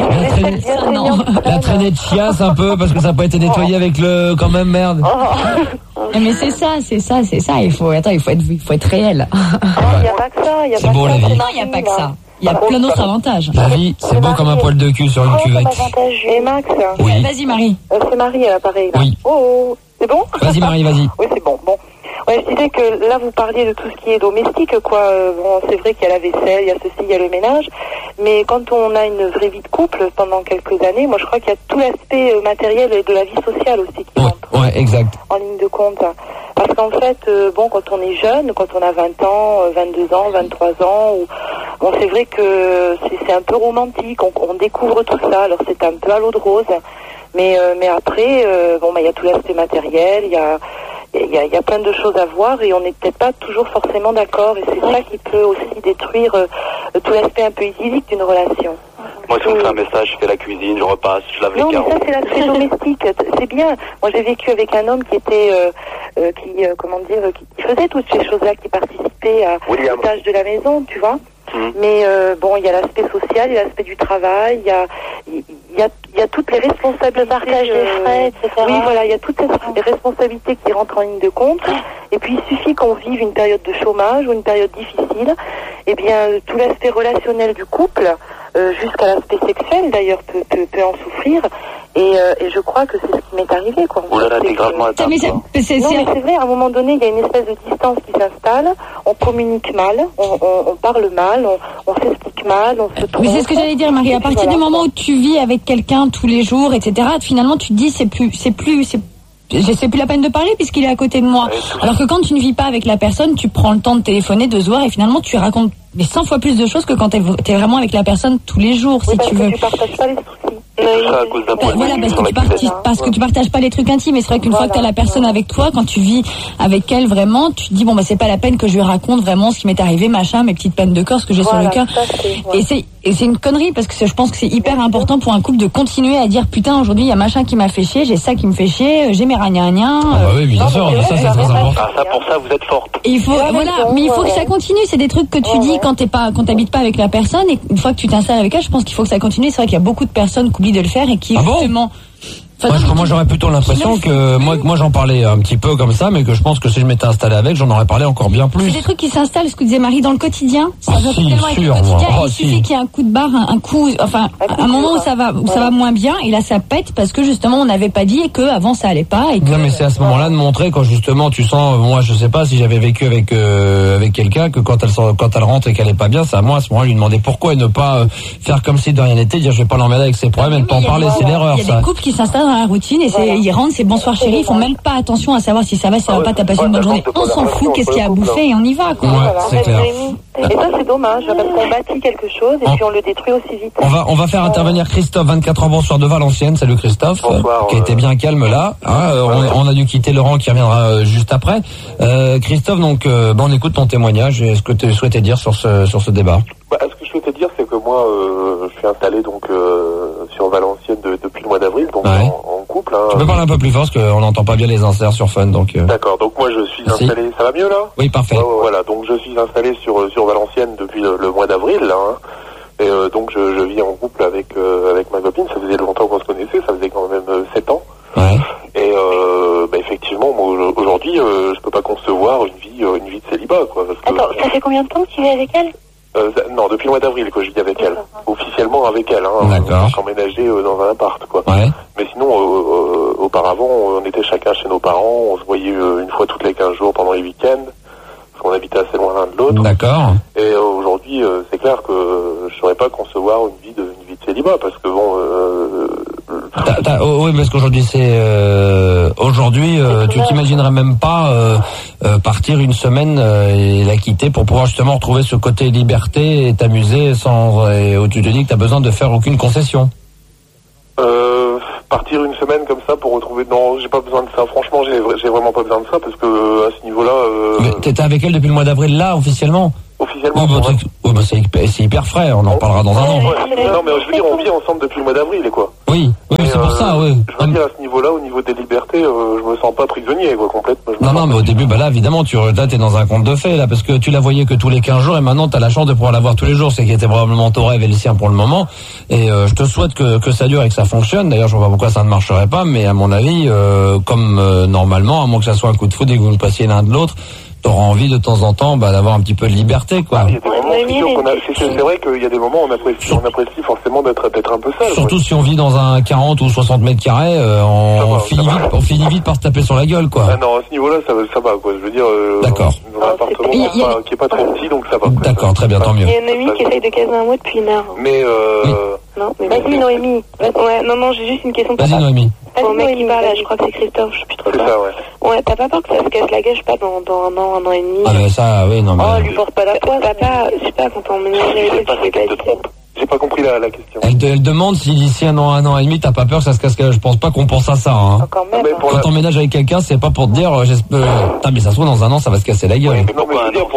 La traînée de chiasse un peu parce que ça n'a pas été nettoyé avec le quand même merde.
Mais c'est ça. Il faut être réel.
Il n'y a pas que ça.
C'est beau la vie.
Non, il n'y a pas que ça. Il y a plein d'autres avantages.
La vie, c'est beau comme un poil de cul sur une cuvette.
Et Max.
Oui.
Vas-y Marie.
C'est Marie à l'appareil.
Oui.
Oh, c'est bon?
Vas-y Marie, vas-y.
Oui, c'est bon. Bon. Ouais, je disais que là, vous parliez de tout ce qui est domestique, quoi. Bon, c'est vrai qu'il y a la vaisselle, il y a ceci, il y a le ménage. Mais quand on a une vraie vie de couple pendant quelques années, moi, je crois qu'il y a tout l'aspect matériel et de la vie sociale aussi qui entre
ouais, exact.
en ligne de compte. Parce qu'en fait, quand on est jeune, quand on a 20 ans, 22 ans, 23 ans, c'est vrai que c'est un peu romantique. On découvre tout ça. Alors, c'est un peu à l'eau de rose. Mais après, il y a tout l'aspect matériel, il y a plein de choses à voir et on n'est peut-être pas toujours forcément d'accord. Et c'est ça qui peut aussi détruire tout l'aspect un peu idyllique d'une relation.
Moi, si on me fait un message, je fais la cuisine, je repasse, je lave les carreaux.
Non, mais ça, c'est l'aspect domestique. C'est bien. Moi, j'ai vécu avec un homme qui était, qui faisait toutes ces choses-là, qui participait aux tâches de la maison, tu vois. Mais il y a l'aspect social, il y a l'aspect du travail, il y a toutes les responsabilités. Le
partage des frais, etc.
Oui, voilà, il y a toutes les responsabilités qui rentrent en ligne de compte. Et puis il suffit qu'on vive une période de chômage ou une période difficile, et bien tout l'aspect relationnel du couple, jusqu'à l'aspect sexuel d'ailleurs, peut en souffrir. Et je crois que c'est ce qui m'est arrivé, quoi.
Oh là là, t'es gravement atteint.
Mais c'est vrai, à un moment donné, il y a une espèce de distance qui s'installe, on communique mal, on parle mal, on s'explique mal, on se trompe.
Mais c'est ce que j'allais dire, Marie, à partir du moment où tu vis avec quelqu'un tous les jours, etc., finalement, tu te dis, c'est plus la peine de parler puisqu'il est à côté de moi. Alors que quand tu ne vis pas avec la personne, tu prends le temps de téléphoner, de se voir et finalement tu racontes 100 fois plus de choses que quand t'es vraiment avec la personne tous les jours, si tu veux.
Tu partages pas les soucis.
Voilà, parce que tu partages pas les trucs intimes. Et c'est vrai qu'une fois que t'as la personne avec toi, quand tu vis avec elle vraiment, tu te dis bon c'est pas la peine que je lui raconte vraiment ce qui m'est arrivé, machin, mes petites peines de corps, ce que j'ai sur le cœur. Et c'est une connerie parce que je pense que c'est hyper important pour un couple de continuer à dire putain aujourd'hui il y a machin qui m'a fait chier, j'ai ça qui me fait chier, j'ai mes ragnagnas.
Oui, bien sûr, ça c'est très important.
Pour ça vous êtes forte.
Et il faut mais il faut que ça continue. C'est des trucs que tu dis quand t'habites pas avec la personne et une fois que tu t'installes avec elle, je pense qu'il faut que ça continue. C'est vrai qu'il y a beaucoup de personnes qui oublient de le faire et qui justement.
Moi j'aurais plutôt l'impression que moi j'en parlais un petit peu comme ça, mais que je pense que si je m'étais installé avec, j'en aurais parlé encore bien plus.
C'est des trucs qui s'installent, ce que disait Marie, dans le quotidien. Ça va tellement avec le
sûr,
quotidien. Il suffit qu'il y ait un coup de barre, un moment où ça va moins bien, et là ça pète parce que justement on n'avait pas dit et que avant ça allait pas.
Non mais c'est à ce moment-là de montrer quand justement tu sens, moi je sais pas si j'avais vécu avec quelqu'un que quand elle rentre et qu'elle est pas bien, c'est à moi à ce moment-là lui demander pourquoi et ne pas faire comme si de rien n'était, dire je vais pas l'emmerder avec ses problèmes et ne pas en parler, c'est l'erreur ça.
Il y a des couples qui s'installent dans la routine et ils rentrent, c'est bonsoir chérie, ils font même pas attention à savoir si ça va pas, t'as passé une bonne journée. On s'en fout, qu'est-ce qu'il y a à bouffer et on y va, quoi.
Ouais, c'est clair.
Et ça c'est dommage, parce qu'on bâtit quelque chose et puis on le détruit aussi vite.
On va faire intervenir Christophe, 24 ans, bonsoir de Valenciennes. Salut Christophe.
Bonsoir,
qui a été bien calme là. On a dû quitter Laurent qui reviendra juste après. Christophe, donc on écoute ton témoignage et ce que tu souhaitais dire sur ce débat.
Ce que je souhaitais dire, c'est que moi je suis installé donc sur Valenciennes depuis le mois d'avril, donc en couple.
Tu peux parler un peu plus fort parce qu'on n'entend pas bien les inserts sur Fun, donc.
D'accord, donc moi je suis installé. Ça va mieux là?
Oui, parfait.
Voilà, donc je suis installé sur Valenciennes depuis le mois d'avril là. Et donc je vis en couple avec ma copine. Ça faisait longtemps qu'on se connaissait, ça faisait quand même 7 ans.
Ouais.
Et effectivement, moi aujourd'hui, je peux pas concevoir une vie de célibat, quoi. Parce que,
attends, ça fait combien de temps que tu vis avec elle?
Non, depuis le mois d'avril que je vis avec elle. Officiellement avec elle,
D'accord.
Emménagé dans un appart, quoi.
Ouais.
Mais sinon, auparavant, on était chacun chez nos parents, on se voyait une fois toutes les 15 jours pendant les week-ends. qu'on habitait assez loin l'un de l'autre.
D'accord.
Et aujourd'hui, c'est clair que je saurais pas concevoir une vie de célibat, parce que bon...
oui, parce qu'aujourd'hui tu t'imaginerais même pas partir une semaine et la quitter pour pouvoir justement retrouver ce côté liberté et t'amuser où tu te dis que t'as besoin de faire aucune concession.
Partir une semaine comme ça pour retrouver... Non, j'ai pas besoin de ça. Franchement, j'ai vraiment pas besoin de ça, parce que à ce niveau-là...
Mais t'étais avec elle depuis le mois d'avril, là, officiellement?
Officiellement.
C'est hyper frais, on en parlera dans un an.
Non, mais je veux dire, on vit ensemble depuis le mois d'avril, quoi.
Oui, c'est pour ça, oui.
Je veux dire, à ce niveau-là, au niveau des libertés, je me sens pas prisonnier, quoi, complètement.
Non, mais au début, là, évidemment, t'es dans un conte de fées, là, parce que tu la voyais que tous les 15 jours, et maintenant, t'as la chance de pouvoir la voir tous les jours, c'est qui était probablement ton rêve et le sien pour le moment. Et je te souhaite que ça dure et que ça fonctionne. D'ailleurs, je vois pas pourquoi ça ne marcherait pas, mais à mon avis, comme normalement, à moins que ça soit un coup de foudre et que vous ne passiez l'un de l'autre, t'auras envie de temps en temps d'avoir un petit peu de liberté, quoi.
C'est vrai qu'il y a des moments où on apprécie forcément d'être un peu seul.
Surtout si on vit dans un 40 ou 60 mètres carrés, on finit vite par se taper sur la gueule, quoi.
Ah non, à ce niveau-là, ça va, quoi. Je veux dire,
d'accord.
Dans un appartement qui est pas trop petit, donc ça va.
D'accord, très bien, tant mieux.
Il y a Noémie qui essaye de caser un mot depuis une heure.
Mais
Non, mais vas-y Noémie. Ouais, non, j'ai juste une question.
Vas-y Noémie.
Au mec qui parle, je crois que c'est Christophe, je sais plus trop.
C'est ça, ouais.
Ouais, t'as pas peur que ça se casse la gueule, je sais pas, dans un an et demi.
Ah, mais ça, oui, non, mais...
Oh, lui porte pas la poisse. Papa, je sais pas, quand on ménage avec elle, tu fais pas dit.
J'ai pas compris la question.
Elle demande si d'ici un an et demi, t'as pas peur que ça se casse la gueule. Je pense pas qu'on pense à ça, hein.
Quand même.
Quand on ménage avec quelqu'un, c'est pas pour te dire, mais ça se trouve, dans un an, ça va se casser la gueule.
Ouais, non, mais je veux dire, pour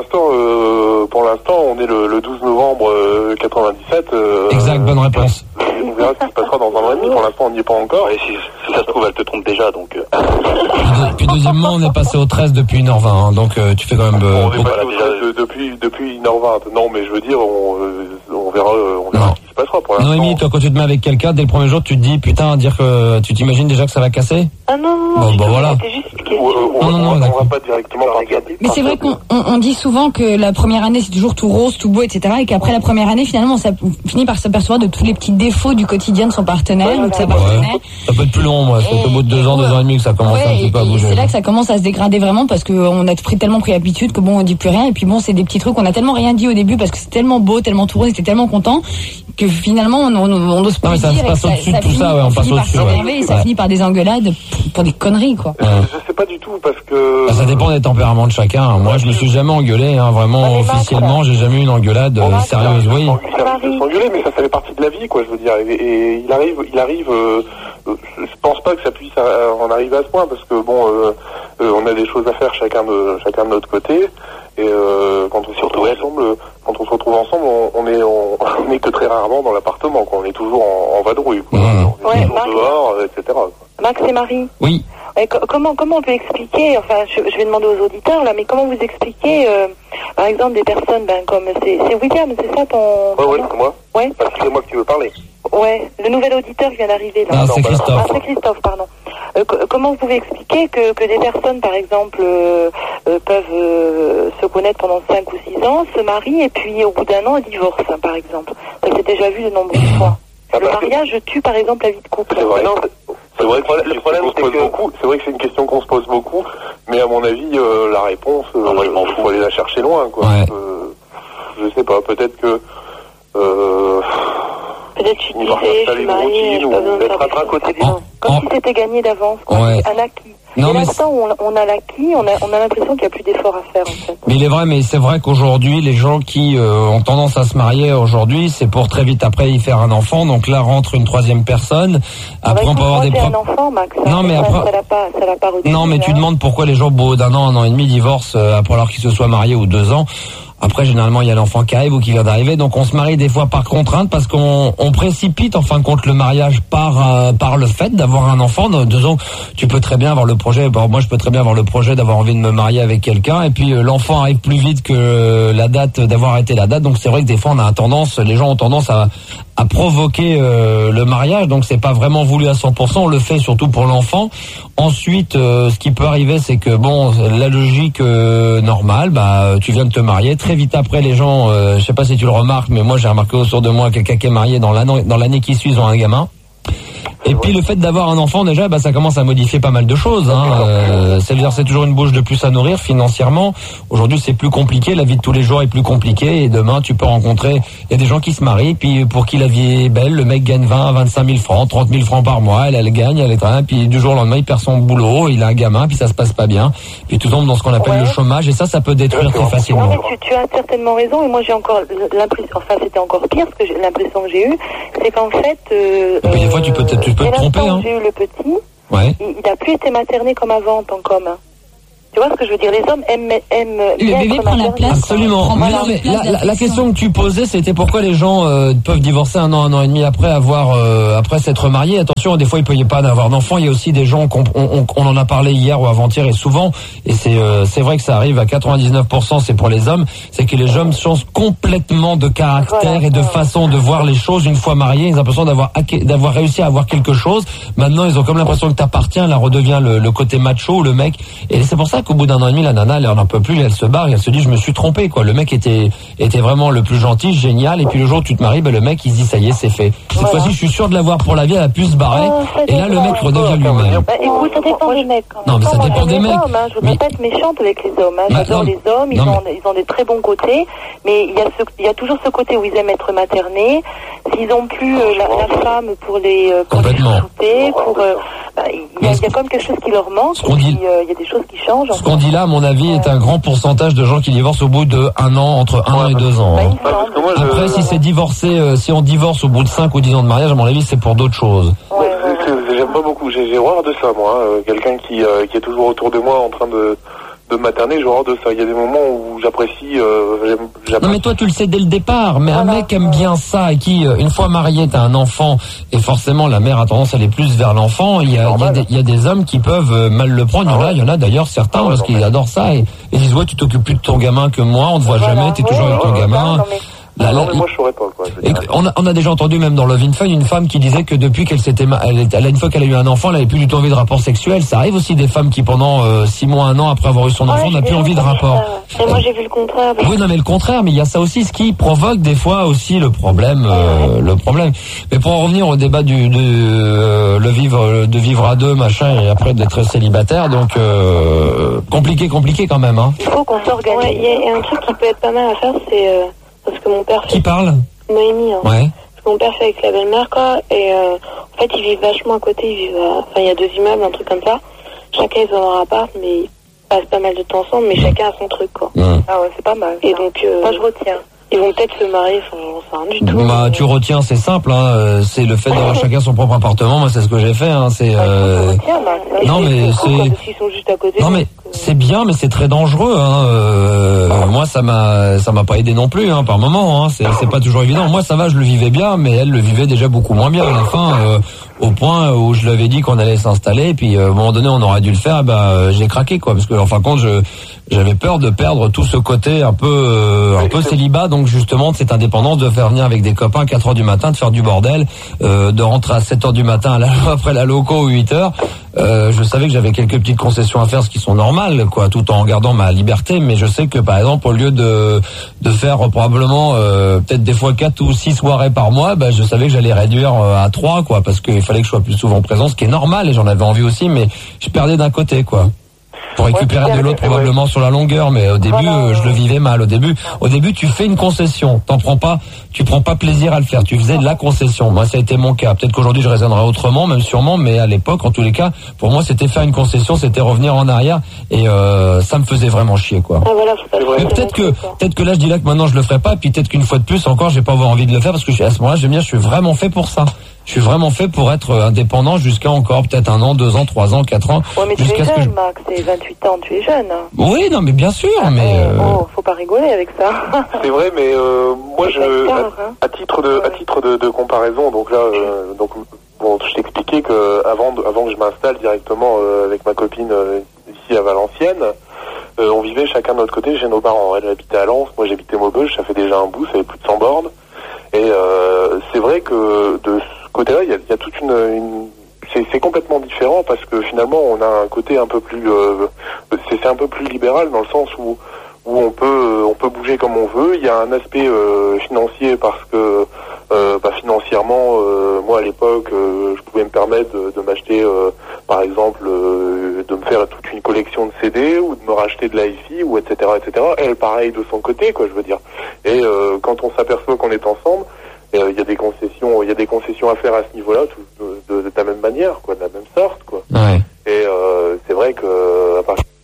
l'instant, on est le 12 novembre 97.
Exact, bonne réponse.
On verra ce qui se passera dans un an et demi. Pour l'instant, on n'y est pas encore. Et si ça se trouve, elle te trompe déjà, donc...
Puis deuxièmement, on est passé au 13 depuis 1h20, hein, donc tu fais quand même...
on est passé au 13 depuis 1h20. Non, mais je veux dire, on verra ce qui se passera pour l'instant.
Noémie, toi, quand tu te mets avec quelqu'un, dès le premier jour, tu te dis, putain, dire que tu t'imagines déjà que ça va casser?
Ah non,
bon, voilà.
c'était juste une question.
On va pas directement partir.
Mais c'est vrai qu'on dit souvent que la première année, c'est toujours tout rose, tout beau, etc. Et qu'après la première année, finalement, on finit par s'apercevoir de tous les petits défauts du quotidien de son partenaire ou de sa partenaire.
Ça peut être plus long, moi. C'est au bout de 2 ans, 2 ans et demi que ça commence un petit peu à bouger.
C'est là que ça commence à se dégrader vraiment parce qu'on a tellement pris l'habitude que bon, on dit plus rien. Et puis bon, c'est des petits trucs, on a tellement rien dit au début parce que c'est tellement beau, tellement tout rose, on était tellement content que finalement, on n'ose pas dire.
Ça passe au-dessus de tout ça, ouais, on passe au-dessus.
Et ça finit par des engueulades pour des conneries, quoi.
Je sais pas du tout parce que...
Ça dépend des tempéraments de chacun. Moi, je me suis jamais engueulé, hein, vraiment, officiellement, j'ai jamais eu une engueulade sérieuse, oui.
S'engueuler, mais ça fait partie de la vie, quoi, je veux dire. Et il arrive, je pense pas que ça puisse en arriver à ce point parce que bon, on a des choses à faire chacun de notre côté. Et quand on se retrouve ensemble, on est que très rarement dans l'appartement, quoi. On est toujours en vadrouille, quoi. On est toujours dehors, etc. Quoi.
Max et Marie.
Oui.
Comment on peut expliquer, enfin je vais demander aux auditeurs là, mais comment vous expliquez par exemple des personnes comme c'est William, c'est ça ton...
Ouais, c'est moi.
Ouais.
Parce que c'est moi qui veux parler.
Ouais, le nouvel auditeur qui vient d'arriver là.
Ah, c'est Christophe.
C'est Christophe, pardon. Comment vous pouvez expliquer que des personnes, par exemple, peuvent se connaître pendant 5 ou 6 ans, se marient et puis au bout d'un an divorcent, par exemple. Ça s'est déjà vu de nombreuses fois. Le mariage tue, par exemple, la vie de couple.
C'est vrai. C'est vrai que le problème, c'est vrai que c'est une question qu'on se pose beaucoup, mais à mon avis, la réponse, moi je m'en fous, aller la chercher loin, quoi.
Ouais.
Je sais pas, peut-être que
peut-être je suis divorcée, je suis mariée, je pas besoin de faire
un quotidien.
Comme si c'était gagné d'avance, quoi.
Ouais.
Un acquis.
Non,
et
mais
l'instant où on a l'acquis, on a l'impression qu'il n'y a plus d'efforts à faire, en fait.
Mais il est vrai, mais c'est vrai qu'aujourd'hui, les gens qui ont tendance à se marier aujourd'hui, c'est pour très vite après y faire un enfant. Donc là rentre une troisième personne. Après, on peut avoir des
un enfant, Max.
Non, mais après...
ça l'a pas retenu.
Non, mais tu demandes pourquoi les gens, au bout d'un an et demi, divorcent après alors qu'ils se soient mariés ou 2 ans. Après, généralement, il y a l'enfant qui arrive ou qui vient d'arriver. Donc, on se marie des fois par contrainte parce qu'on précipite, en fin de compte, le mariage par le fait d'avoir un enfant. Dans 2 ans, tu peux très bien avoir le projet. Bon, moi, je peux très bien avoir le projet d'avoir envie de me marier avec quelqu'un. Et puis, l'enfant arrive plus vite que la date, d'avoir arrêté la date. Donc, c'est vrai que des fois, les gens ont tendance à provoquer le mariage. Donc, c'est pas vraiment voulu à 100%. On le fait surtout pour l'enfant. Ensuite, ce qui peut arriver, c'est que, bon, la logique normale, tu viens de te marier. Très vite après, les gens, je sais pas si tu le remarques, mais moi j'ai remarqué autour de moi quelqu'un qui est marié dans l'année qui suit, ils ont un gamin. Et puis le fait d'avoir un enfant déjà, ça commence à modifier pas mal de choses. C'est-à-dire c'est toujours une bouche de plus à nourrir financièrement. Aujourd'hui c'est plus compliqué, la vie de tous les jours est plus compliquée et demain tu peux rencontrer, il y a des gens qui se marient puis pour qui la vie est belle, le mec gagne 20 à 25 000 francs, 30 000 francs par mois, elle gagne, elle est très puis du jour au lendemain il perd son boulot, il a un gamin puis ça se passe pas bien, puis tout tombe dans ce qu'on appelle le chômage et ça peut détruire très facilement.
Non, mais tu as certainement raison et moi j'ai encore l'impression, c'était encore pire parce que l'impression que j'ai eue, c'est qu'en fait
et puis des fois tu peux te tromper.
J'ai eu le petit,
ouais.
Il n'a plus été materné comme avant en tant qu'homme. Tu vois ce que je veux dire? Les hommes aiment
le bébé prend la place.
Absolument. Mais la question que tu posais, c'était pourquoi les gens peuvent divorcer un an et demi après après s'être mariés. Attention, des fois il peut y pas d'avoir d'enfants. Il y a aussi des gens on en a parlé hier ou avant-hier et souvent. Et c'est vrai que ça arrive à 99%. C'est pour les hommes. C'est que les hommes changent complètement de caractère et de façon de voir les choses une fois mariés. Ils ont l'impression d'avoir réussi à avoir quelque chose. Maintenant, ils ont comme l'impression que t'appartiens. Là redevient le côté macho, le mec. Et c'est pour ça qu'au bout d'un an et demi, la nana, elle n'en peut plus, elle se barre et elle se dit, je me suis trompée, quoi. Le mec était vraiment le plus gentil, génial, et puis le jour où tu te maries, le mec, il se dit, ça y est, c'est fait. Cette fois-ci, je suis sûr de l'avoir pour la vie, elle a pu se barrer, et là, le mec redevient lui-même.
Écoute, ça dépend des mecs.
Non, mais ça dépend des mecs.
Je veux pas être méchante avec les hommes. J'adore les hommes, ils ont des très bons côtés, mais il y a toujours ce côté où ils aiment être maternés. S'ils ont plus la femme pour les souper, il y a comme quelque chose qui leur manque, il y a des choses qui changent.
Ce qu'on dit là, à mon avis, est un grand pourcentage de gens qui divorcent au bout de entre 1 an et 2 ans. Après, si c'est divorcé, si on divorce au bout de 5 ou 10 ans de mariage, à mon avis, c'est pour d'autres choses.
J'aime pas beaucoup, j'ai horreur de ça, moi. Quelqu'un qui est toujours autour de moi en train de materner, j'ai horreur de ça. Il y a des moments où j'apprécie.
Non, mais toi, tu le sais dès le départ. Mais un mec aime bien ça et qui, une fois marié, t'as un enfant et forcément la mère a tendance à aller plus vers l'enfant. Il y a des hommes qui peuvent mal le prendre. Il y en a d'ailleurs certains parce qu'ils adorent ça et ils disent ouais, tu t'occupes plus de ton gamin que moi. On te voit jamais, t'es toujours avec ton gamin.
Non, mais moi je saurais pas quoi.
On a déjà entendu même dans Love in Fun une femme qui disait que depuis une fois qu'elle a eu un enfant, elle avait plus du tout envie de rapport sexuel. Ça arrive aussi des femmes qui pendant 6 mois, 1 an après avoir eu son enfant n'a plus envie de rapport.
Et moi j'ai vu le contraire.
Oui, non mais le contraire, mais il y a ça aussi, ce qui provoque des fois aussi le problème. Mais pour en revenir au débat de vivre à deux, machin, et après d'être célibataire, donc compliqué quand même. Hein.
Il faut qu'on s'organise. Il y a un truc qui peut être pas mal à faire, c'est parce que mon père fait...
Qui parle?
Noémie.
Ouais.
Parce que mon père fait avec la belle-mère, quoi. Et en fait, ils vivent vachement à côté. Il y a 2 immeubles, un truc comme ça. Chacun, ils ont leur appart, mais ils passent pas mal de temps ensemble, mais chacun a son truc, quoi. Ah ouais, c'est pas mal. Et donc, moi, je retiens. Ils vont peut-être se marier, j'en sais rien du tout.
Tu retiens, c'est simple, hein. C'est le fait d'avoir chacun son propre appartement. Moi, c'est ce que j'ai fait, hein. C'est. Non, mais c'est.
Ils sont juste à côté.
Non, mais c'est bien, mais c'est très dangereux, hein. Moi, ça m'a pas aidé non plus, hein, par moment, hein. C'est pas toujours évident. Moi, ça va, je le vivais bien, mais elle le vivait déjà beaucoup moins bien à la fin, au point où je lui avais dit qu'on allait s'installer, et puis à un moment donné, on aurait dû le faire. J'ai craqué, quoi, parce que en fin de compte, j'avais peur de perdre tout ce côté un peu célibat, donc justement de cette indépendance, de faire venir avec des copains à 4h du matin, de faire du bordel, de rentrer à 7h du matin après la loco ou 8h. Je savais que j'avais quelques petites concessions à faire, ce qui sont normales, quoi, tout en gardant ma liberté, mais je sais que par exemple au lieu de faire probablement peut-être des fois 4 ou 6 soirées par mois, je savais que j'allais réduire à 3, quoi, parce qu'il fallait que je sois plus souvent présent, ce qui est normal, et j'en avais envie aussi, mais je perdais d'un côté, quoi. Pour récupérer de l'autre probablement sur la longueur, mais au début je le vivais mal. Au début tu fais une concession, tu prends pas plaisir à le faire. Tu faisais de la concession. Moi ça a été mon cas. Peut-être qu'aujourd'hui je raisonnerai autrement, même sûrement, mais à l'époque en tous les cas, pour moi c'était faire une concession, c'était revenir en arrière, et ça me faisait vraiment chier, quoi. Mais peut-être que là je dis là que maintenant je le ferai pas, puis peut-être qu'une fois de plus encore je vais pas avoir envie de le faire parce que à ce moment-là je suis vraiment fait pour ça. Je suis vraiment fait pour être indépendant jusqu'à encore peut-être 1 an, 2 ans, 3 ans, 4 ans.
Ouais, mais tu es jeune, Max, c'est 28 ans, tu es jeune.
Oui, non, mais bien sûr, mais...
faut pas rigoler avec ça.
C'est vrai, mais moi, à titre de comparaison, donc là, je t'expliquais que avant que je m'installe directement avec ma copine ici à Valenciennes, on vivait chacun de notre côté chez nos parents. Elle habitait à Lens, moi j'habitais Maubeuge, ça fait déjà un bout, ça fait plus de 100 bornes. Et c'est vrai que de ce côté-là, il y a toute une c'est complètement différent parce que finalement on a un côté un peu plus c'est un peu plus libéral dans le sens où on peut bouger comme on veut. Il y a un aspect financier parce que Financièrement, moi à l'époque, je pouvais me permettre de m'acheter, par exemple, de me faire toute une collection de CD ou de me racheter de la hi-fi ou etc. Elle, pareil de son côté, quoi, je veux dire. Et quand on s'aperçoit qu'on est ensemble, il y a des concessions à faire à ce niveau-là, de la même manière, quoi, de la même sorte, quoi.
Ouais.
Et c'est vrai que à partir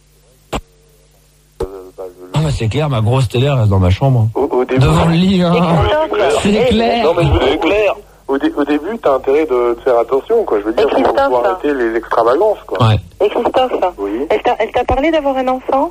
c'est clair, ma grosse télé reste dans ma chambre.
Au début,
devant le lit, hein. C'est clair.
Non, mais c'est clair. Au début, t'as intérêt de faire attention, quoi. Je veux dire, il faut arrêter les extravagances, quoi.
Ouais.
Et Christophe,
oui.
Elle t'a parlé d'avoir un enfant?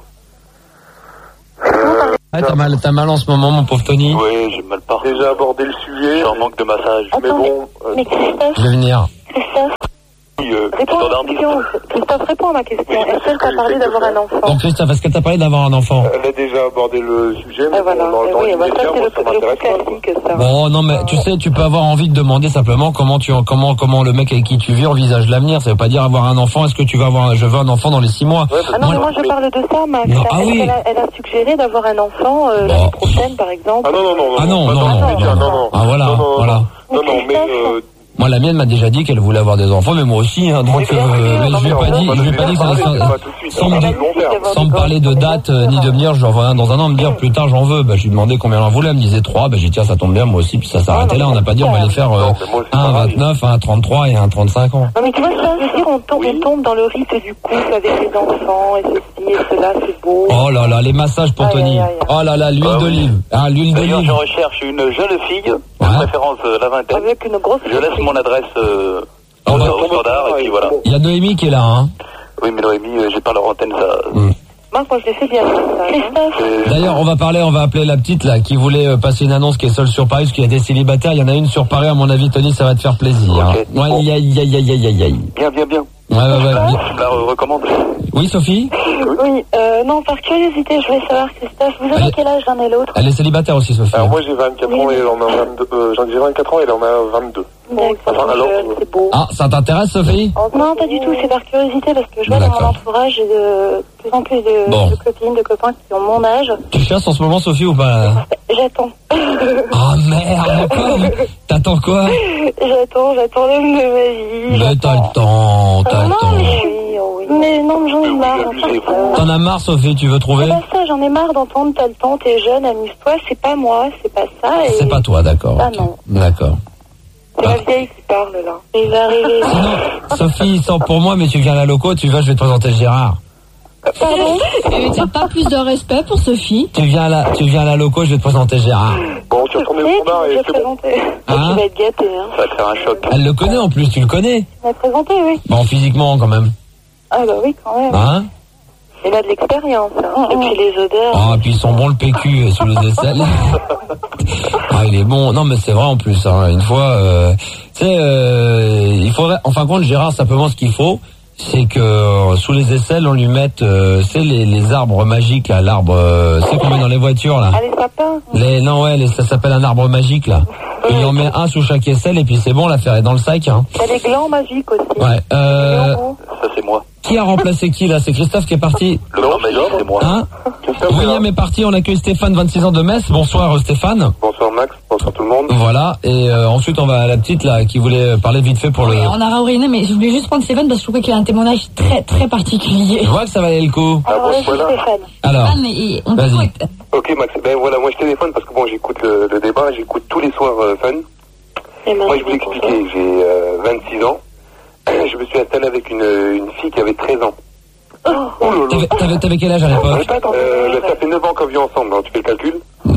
T'as mal en ce moment, mon pauvre Tony.
Oui, j'ai mal parlé. Déjà abordé le sujet. J'ai un manque de massage.
Attends,
mais bon.
Mais Christophe.
Je vais venir.
Christophe. Réponds à ma question. Christophe, réponds à ma question. Est-ce qu'elle t'a parlé d'avoir un enfant?
Bon, Christophe, est-ce qu'elle t'a parlé d'avoir un enfant?
Elle a déjà abordé le sujet, mais
voilà.
dans
Oui,
l'immédiat,
ça, c'est
moi, ça m'intéresse pas.
classique, ça.
Bon, non, mais tu sais, tu peux avoir envie de demander simplement comment le mec avec qui tu vis envisage l'avenir. Ça veut pas dire avoir un enfant. Est-ce que tu vas je veux un enfant dans les 6 mois?
Ouais,
ah non, mais moi je parle de ça, Max.
Non, ah oui.
Elle a suggéré d'avoir un enfant l'année prochaine, par exemple.
Ah non.
Ah voilà.
Non, mais
moi, la mienne m'a déjà dit qu'elle voulait avoir des enfants, mais moi aussi, hein, donc, mais je lui ai pas dit que ça sans me parler de date, ni de me dire, j'en veux un dans un an, me dire, plus tard, j'en veux. Je lui demandais combien elle en voulait, elle me disait 3, j'ai dit, tiens, ça tombe bien, moi aussi, puis ça s'arrêtait là, on n'a pas dit, on va aller faire, un à 29, un à 33 et un à 35 ans.
Non, mais tu vois, ça veut dire, on tombe dans le rythme du couple avec les enfants, et ceci, et cela, c'est beau.
Oh là là, les massages pour Tony. Oh là là, l'huile d'olive. Ah, l'huile d'olive.
Je recherche une jeune fille, de préférence la vingtaine.
Avec une grosse.
Je laisse mon adresse au standard, et puis voilà.
Il y a Noémie qui est là, hein.
Oui, mais Noémie, j'ai pas leur antenne, ça.
Moi, je l'ai fait bien. Christophe.
D'ailleurs, on va appeler la petite, là, qui voulait passer une annonce qui est seule sur Paris, parce qu'il y a des célibataires. Il y en a une sur Paris, à mon avis, Tony, ça va te faire plaisir.
Okay.
Ouais,
bon.
Aïe.
Bien.
Ouais.
Je la recommande.
Oui, Sophie?
Oui, non, par curiosité, je voulais savoir, Christophe, vous avez quel âge l'un et l'autre?
Elle est célibataire aussi, Sophie.
Alors moi j'ai 24 ans et elle en a 22. J'ai 24 ans et elle en a 22.
C'est beau.
Ah, ça t'intéresse, Sophie?
Non, pas du tout, c'est par curiosité, parce que je vois dans mon entourage, j'ai de plus en plus de copines, de copains qui ont mon âge.
Tu cherches en ce moment, Sophie, ou pas?
J'attends.
Ah merde, quoi? T'attends quoi?
J'attends l'homme de ma vie.
Mais t'as le temps,
Mais non, j'en ai marre.
T'en as marre, Sophie, tu veux trouver?
C'est pas ça, j'en ai marre d'entendre t'as le temps, t'es jeune, amuse-toi, c'est pas moi, c'est pas ça. Et...
C'est pas toi, d'accord.
Ah non.
D'accord.
C'est la vieille qui parle là. Il va arriver.
Sinon, Sophie, sans pour moi, mais tu viens à la loco, tu vas, je vais te présenter Gérard.
Pardon?
T'as pas plus de respect pour Sophie?
Tu viens à la loco, je vais te présenter Gérard.
Bon, tu retournes au standard et c'est bon.
Tu vas être gâté, hein.
Ça va te faire un choc.
Elle le connaît en plus, tu le connais?
Tu m'as présenté, oui.
Bon, physiquement, quand même.
Ah bah oui, quand même.
Hein?
Il a de l'expérience, hein. Et puis les odeurs.
Ah, et puis ils sont bons le PQ sous les aisselles. Ah, il est bon. Non, mais c'est vrai en plus, hein. Une fois, tu sais, il faudrait, en fin de compte, Gérard, simplement ce qu'il faut, c'est que sous les aisselles, on lui mette, c'est les arbres magiques, là, l'arbre, c'est qu'on met dans les voitures, là.
Ah, les sapins?
Ça s'appelle un arbre magique, là. Il en met un sous chaque aisselle et puis c'est bon, l'affaire est dans le sac, hein.
Il y a des glands magiques aussi.
Ouais,
Ça, c'est moi.
Qui a remplacé qui, là? C'est Christophe qui est parti?
Le grand magique, c'est moi.
Hein? William est parti, on accueille Stéphane, 26 ans de Metz. Bonsoir, Stéphane.
Bonsoir, Max. Bonsoir tout le monde.
Voilà, et ensuite on va à la petite, là, qui voulait parler vite fait pour le...
On a réoriné, mais je voulais juste prendre Stéphane parce que je trouvais qu'il a un témoignage très, très particulier.
Je vois que ça valait le coup.
Alors, Stéphane.
Alors, vas-y.
Ok, Max. Ben voilà, moi je téléphone parce que bon, j'écoute le débat, j'écoute tous les soirs Fun. Moi, je vous expliquer, j'ai 26 ans. Je me suis installé avec une fille qui avait 13 ans.
T'avais quel âge à l'époque?
Ça fait 9 ans qu'on vit ensemble, hein, tu fais le calcul?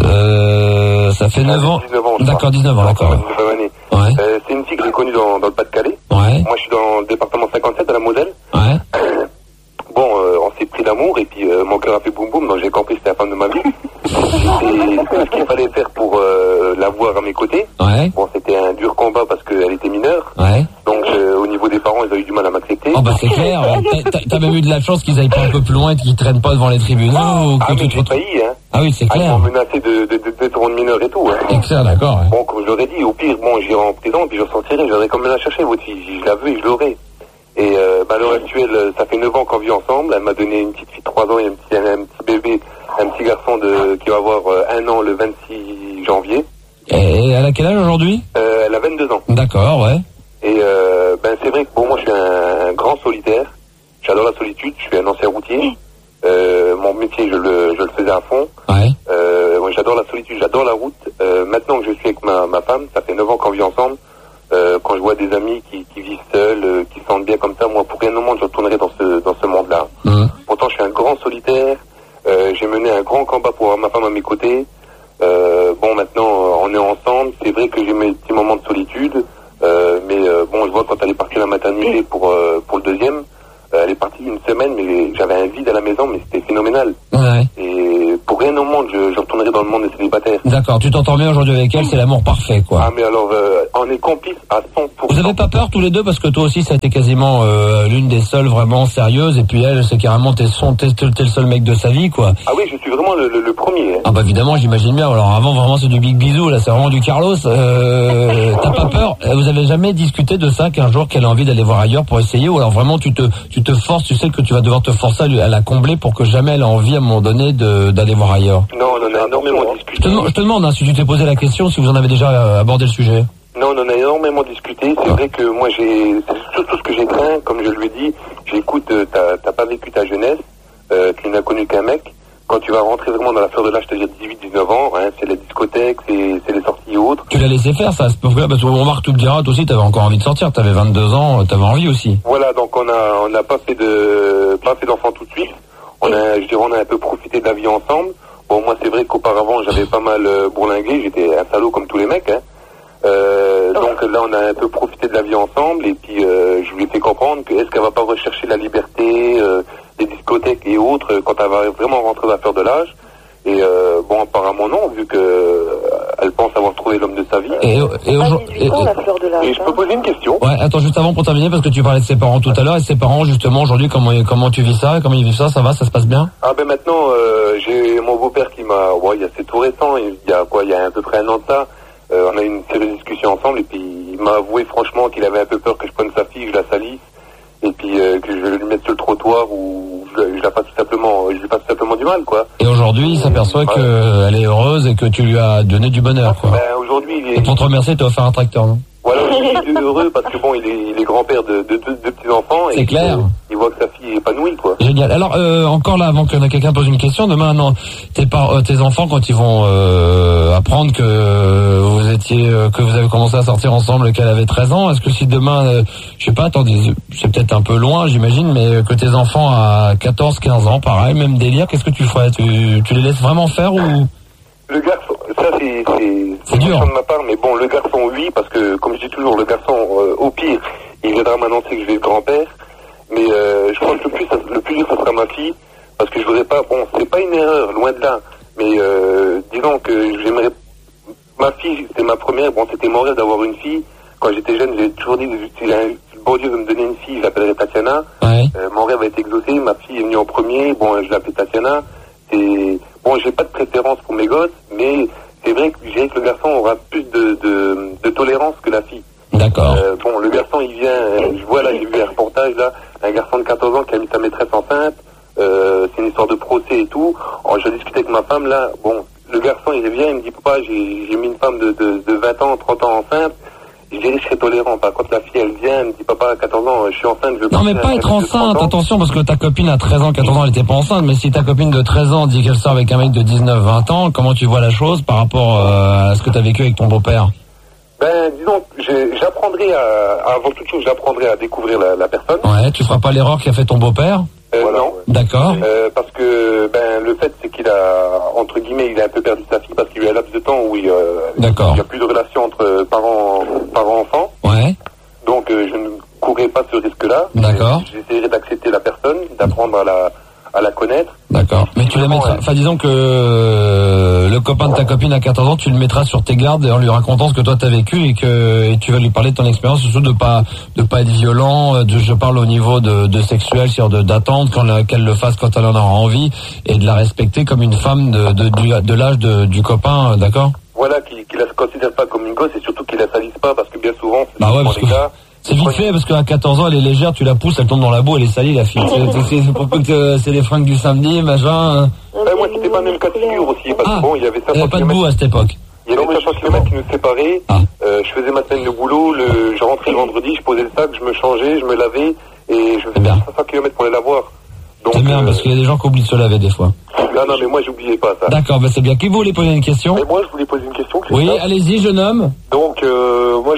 Ça fait 9 ans.
19 ans,
d'accord, 19 ans, d'accord.
19 années.
Ouais.
C'est une fille que j'ai connue dans le Pas-de-Calais.
Ouais.
Moi, je suis dans le département 57 à la Moselle.
Ouais.
Bon, on s'est pris d'amour et puis mon cœur a fait boum boum, donc j'ai compris que c'était la femme de ma vie. C'est ce qu'il fallait faire pour l'avoir à mes côtés.
Ouais.
Bon, c'était un dur combat parce qu'elle était mineure.
Ouais.
Donc au niveau des parents, ils ont eu du mal à m'accepter.
Oh bah c'est clair, t'as même eu de la chance qu'ils aillent pas un peu plus loin et qu'ils traînent pas devant les tribunaux.
Ah, mais j'ai failli, hein.
Ah oui, c'est clair.
Ils m'ont menacé de rendre mineur et tout, hein.
C'est clair, d'accord. Ouais.
Bon, comme je leur ai dit, au pire, bon, j'irai en prison et puis je ressortirai, j'aurais quand même la chercher, votre fille. Je la veux et je l'aurai. Et à l'heure actuelle, ça fait 9 ans qu'on vit ensemble. Elle m'a donné une petite fille de 3 ans et un petit bébé, un petit garçon qui va avoir 1 an le 26 janvier.
Et elle a quel âge aujourd'hui?
Elle a 22 ans.
D'accord, ouais.
Et c'est vrai que pour moi, je suis un grand solitaire. J'adore la solitude, je suis un ancien routier. Mon métier, je le faisais à fond.
Ouais.
Moi, j'adore la solitude, j'adore la route. Maintenant que je suis avec ma femme, ça fait 9 ans qu'on vit ensemble. Quand je vois des amis qui vivent seuls, qui se sentent bien comme ça, moi, pour rien au monde, je retournerai dans ce monde-là. Pourtant, je suis un grand solitaire. J'ai mené un grand combat pour avoir ma femme à mes côtés. Maintenant, on est ensemble. C'est vrai que j'ai mes petits moments de solitude. Je vois quand elle est partie à la maternité pour le deuxième, elle est partie une semaine, mais j'avais un vide à la maison, mais c'était phénoménal.
Ouais.
Et pour rien au monde, je retournerai dans le monde des célibataires.
D'accord, tu t'entends bien aujourd'hui avec elle, c'est l'amour parfait, quoi.
Ah, mais alors, on est complices à 100%.
Vous avez pas peur tous les deux, parce que toi aussi, ça a été quasiment l'une des seules vraiment sérieuses, et puis elle, c'est carrément t'es le seul mec de sa vie, quoi.
Ah oui, je suis vraiment le premier. Hein.
Ah bah évidemment, j'imagine bien. Alors avant, vraiment, c'est du big bisou, là, c'est vraiment du Carlos. T'as pas peur? Vous avez jamais discuté de ça, qu'un jour qu'elle a envie d'aller voir ailleurs pour essayer, ou alors vraiment tu te forces, tu sais que tu vas devoir te forcer à la combler pour que jamais elle ait envie à un moment donné d'aller voir ailleurs?
Non, on en a énormément discuté.
Je te demande, si tu t'es posé la question, si vous en avez déjà abordé le sujet.
Non, on en a énormément discuté. C'est vrai que moi, c'est surtout ce que j'ai craint, comme je lui ai dit. J'écoute, t'as pas vécu ta jeunesse, tu n'as connu qu'un mec. Quand tu vas rentrer vraiment dans la fleur de l'âge, c'est-à-dire 18-19 ans, hein, c'est la discothèque, c'est les sorties et autres.
Tu l'as laissé faire, ça, à ce moment-là, parce qu'on remarque, tu le diras, toi aussi, t'avais encore envie de sortir, t'avais 22 ans, t'avais envie aussi.
Voilà, donc on a pas fait d'enfant tout de suite. On a un peu profité de la vie ensemble. Bon, moi, c'est vrai qu'auparavant, j'avais pas mal bourlingué, j'étais un salaud comme tous les mecs, hein. Donc là, on a un peu profité de la vie ensemble, et puis je lui ai fait comprendre que est-ce qu'elle va pas rechercher la liberté, les discothèques et autres quand elle va vraiment rentrer dans la fleur de l'âge. Et apparemment non, vu que elle pense avoir trouvé l'homme de sa vie.
Et
je peux poser une question?
Ouais, attends, juste avant pour terminer, parce que tu parlais de ses parents tout à l'heure, et ses parents, justement, aujourd'hui, comment tu vis ça, comment ils vivent ça, ça va, ça se passe bien?
Ah ben maintenant, j'ai mon beau-père qui m'a, c'est tout récent, il y a à peu près un an de ça, on a eu une série de discussions ensemble, et puis il m'a avoué franchement qu'il avait un peu peur que je prenne sa fille, que je la salisse, et puis que je lui mette sur le trottoir, ou je la fasse tout simplement, je lui fasse tout simplement du mal, quoi.
Et aujourd'hui, il s'aperçoit qu'elle est heureuse et que tu lui as donné du bonheur, quoi.
Ben, aujourd'hui,
et pour te remercier, tu as offert un tracteur, non?
Voilà, il est heureux parce que bon, il est grand-père de deux petits-enfants.
C'est clair.
Il voit que sa fille est épanouie, quoi.
Génial. Alors, encore là, avant que quelqu'un pose une question, demain, non, tes enfants, quand ils vont apprendre que vous avez commencé à sortir ensemble, qu'elle avait 13 ans, est-ce que si demain, je sais pas, attendez, c'est peut-être un peu loin, j'imagine, mais que tes enfants à 14, 15 ans, pareil, même délire, qu'est-ce que tu ferais? Tu les laisses vraiment faire, ou?
Le garçon, ça c'est
dur
de ma part, mais bon, le garçon, oui, parce que, comme je dis toujours, le garçon, au pire, il viendra m'annoncer que je vais être grand-père, mais je crois que le plus dur, ça sera ma fille, parce que je voudrais pas, bon, c'est pas une erreur, loin de là, mais disons que j'aimerais, ma fille, c'était ma première, bon, c'était mon rêve d'avoir une fille. Quand j'étais jeune, j'ai toujours dit que si le bon Dieu veut me donner une fille, je l'appellerai Tatiana.
Ouais.
Mon rêve a été exaucé, ma fille est venue en premier, bon, je l'appelais Tatiana. Bon, j'ai pas de préférence pour mes gosses, mais c'est vrai que je dirais que le garçon aura plus de tolérance que la fille.
D'accord.
Bon, le garçon, il vient, je vois là, j'ai vu un reportage là, un garçon de 14 ans qui a mis sa maîtresse enceinte, c'est une histoire de procès et tout. Je discutais avec ma femme là, bon, le garçon, il vient, il me dit, papa, j'ai mis une femme de 20 ans, 30 ans enceinte. Je dirais que je serais tolérant. Par contre, la fille, elle vient, elle me dit, papa, à 14 ans, je suis enceinte, je veux pas.
Non, mais pas être enceinte, attention, parce que ta copine à 13 ans, 14 ans, elle était pas enceinte, mais si ta copine de 13 ans dit qu'elle sort avec un mec de 19, 20 ans, comment tu vois la chose par rapport à ce que t'as vécu avec ton beau-père?
Ben, disons, j'apprendrai avant toute chose, j'apprendrai à découvrir la personne.
Ouais, tu feras pas l'erreur qu'a fait ton beau-père?
Non.
D'accord.
Parce que, le fait, c'est qu'il a, entre guillemets, il a un peu perdu sa fille parce qu'il y a eu un laps de temps où il y a plus de relation entre parents-enfants.
Ouais.
Donc, je ne courrais pas ce risque-là.
D'accord.
J'essaierai d'accepter la personne, d'apprendre à la connaître.
D'accord. Mais tu la mettras, enfin, disons que le copain de ta copine à 14 ans, tu le mettras sur tes gardes en lui racontant ce que toi t'as vécu et tu vas lui parler de ton expérience, surtout de pas être violent, je parle au niveau de sexuel, c'est-à-dire d'attendre qu'elle le fasse quand elle en aura envie et de la respecter comme une femme de l'âge du copain, d'accord?
Voilà, qu'il la considère pas comme une gosse et surtout qu'il la salisse pas parce que bien souvent,
c'est vite fait parce qu'à 14 ans elle est légère, tu la pousses, elle tombe dans la boue, elle est salie la fille. C'est pour que c'est les fringues du samedi, machin.
Moi c'était pas le même cas de figure aussi parce que bon, il y avait ça.
Il n'y avait pas de boue à cette époque.
Il Il y avait 500 km qui nous séparaient. Je faisais ma semaine de boulot, je rentrais le vendredi, je posais le sac, je me changeais, je me lavais et je faisais 500 km pour aller la voir. Donc,
c'est bien, parce qu'il y a des gens qui oublient de se laver des fois.
Non, mais moi j'oubliais pas ça.
D'accord, c'est bien. Qui voulait poser une question?
Et moi je voulais poser une question.
Oui, allez-y, jeune homme.
Donc moi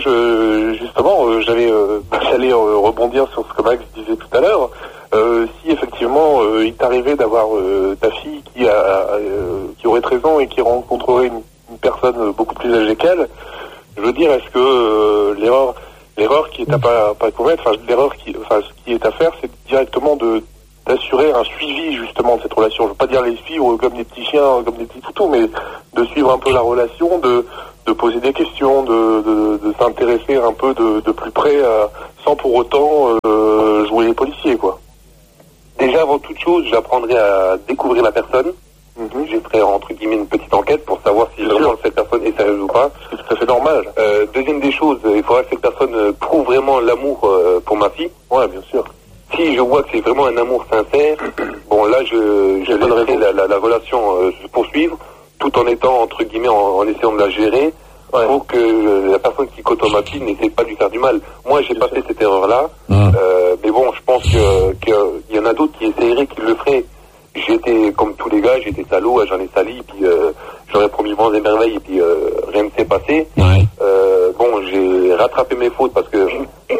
j'allais rebondir sur ce que Max disait tout à l'heure. Si effectivement il t'arrivait d'avoir ta fille qui aurait 13 ans et qui rencontrerait une personne beaucoup plus âgée qu'elle, je veux dire, est-ce que l'erreur qui est à pas commettre, ce qui est à faire, c'est directement d'assurer un suivi justement de cette relation. Je veux pas dire les suivre comme des petits chiens, comme des petits toutous, mais de suivre un peu la relation, de poser des questions, de s'intéresser un peu de plus près, sans pour autant jouer les policiers, quoi. Déjà, avant toute chose, j'apprendrai à découvrir la personne. Je ferai, entre guillemets, une petite enquête pour savoir si vraiment cette personne est sérieuse ou pas. C'est tout à fait normal. Deuxième des choses, il faudra que cette personne prouve vraiment l'amour pour ma fille. Ouais, bien sûr. Si je vois que c'est vraiment un amour sincère, bon là je laisserai la relation se poursuivre, tout en étant, entre guillemets, en essayant de la gérer, pour que la personne qui côtoie ma fille n'essaie pas de lui faire du mal. Moi j'ai pas fait cette erreur-là, mais bon, je pense qu'il y en a d'autres qui essaieraient, qui le feraient. J'étais comme tous les gars, j'étais salaud, j'en ai sali, puis j'aurais promis vents et merveilles, et puis rien ne s'est passé. Bon, j'ai rattrapé mes fautes parce que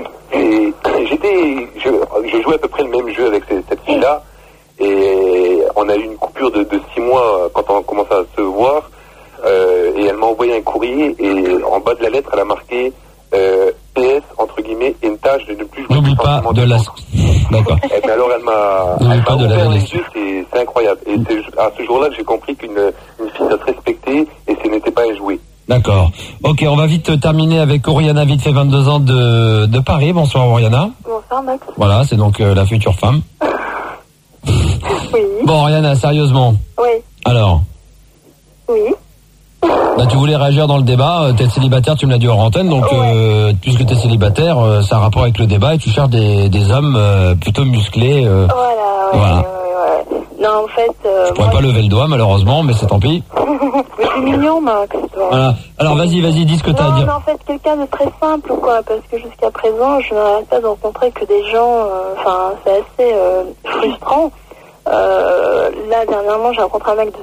je jouais à peu près le même jeu avec cette fille-là, et on a eu une coupure de 6 mois quand on commençait à se voir, et elle m'a envoyé un courrier, et en bas de la lettre, elle a marqué PS, entre guillemets, une tâche de ne plus jouer.
N'oublie pas de la... D'accord.
Et bien alors elle m'a ouvert les yeux, c'est incroyable. Et c'est à ce jour-là que j'ai compris qu'une fille doit se respecter, et ce n'était pas un jouet.
D'accord. Ok, on va vite terminer avec Oriana, vite fait 22 ans de Paris. Bonsoir Oriana.
Bonsoir Max.
Voilà, c'est donc la future femme.
Oui.
Bon Oriana, sérieusement.
Oui.
Alors.
Oui.
Là, tu voulais réagir dans le débat, t'es célibataire, tu me l'as dit hors antenne, donc puisque t'es célibataire, ça a rapport avec le débat et tu cherches des hommes plutôt musclés. Voilà.
Non, en fait...
je pourrais pas lever le doigt, malheureusement, mais c'est tant pis.
Mais c'est mignon, Max.
Voilà. Alors vas-y, dis ce que t'as à dire.
Non, en fait, quelqu'un de très simple, quoi, parce que jusqu'à présent, je n'arrête pas de rencontrer que des gens... c'est assez frustrant. Là, dernièrement, j'ai rencontré un mec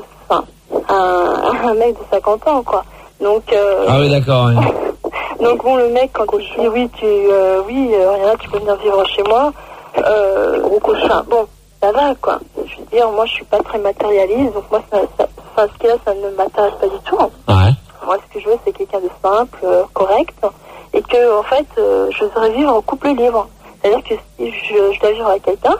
un mec de 50 ans, quoi. Donc...
Ah oui, d'accord, oui.
Donc bon, le mec, quand il dit Rihanna, tu peux venir vivre chez moi, gros cochon. Bon, ça va, quoi. Je veux dire, moi, je suis pas très matérialiste, donc moi, ce qu'il a, ça ne m'intéresse pas du tout.
Ouais.
Moi, ce que je veux, c'est quelqu'un de simple, correct, et que, en fait, je voudrais vivre en couple libre. C'est-à-dire que si je dois vivre avec quelqu'un,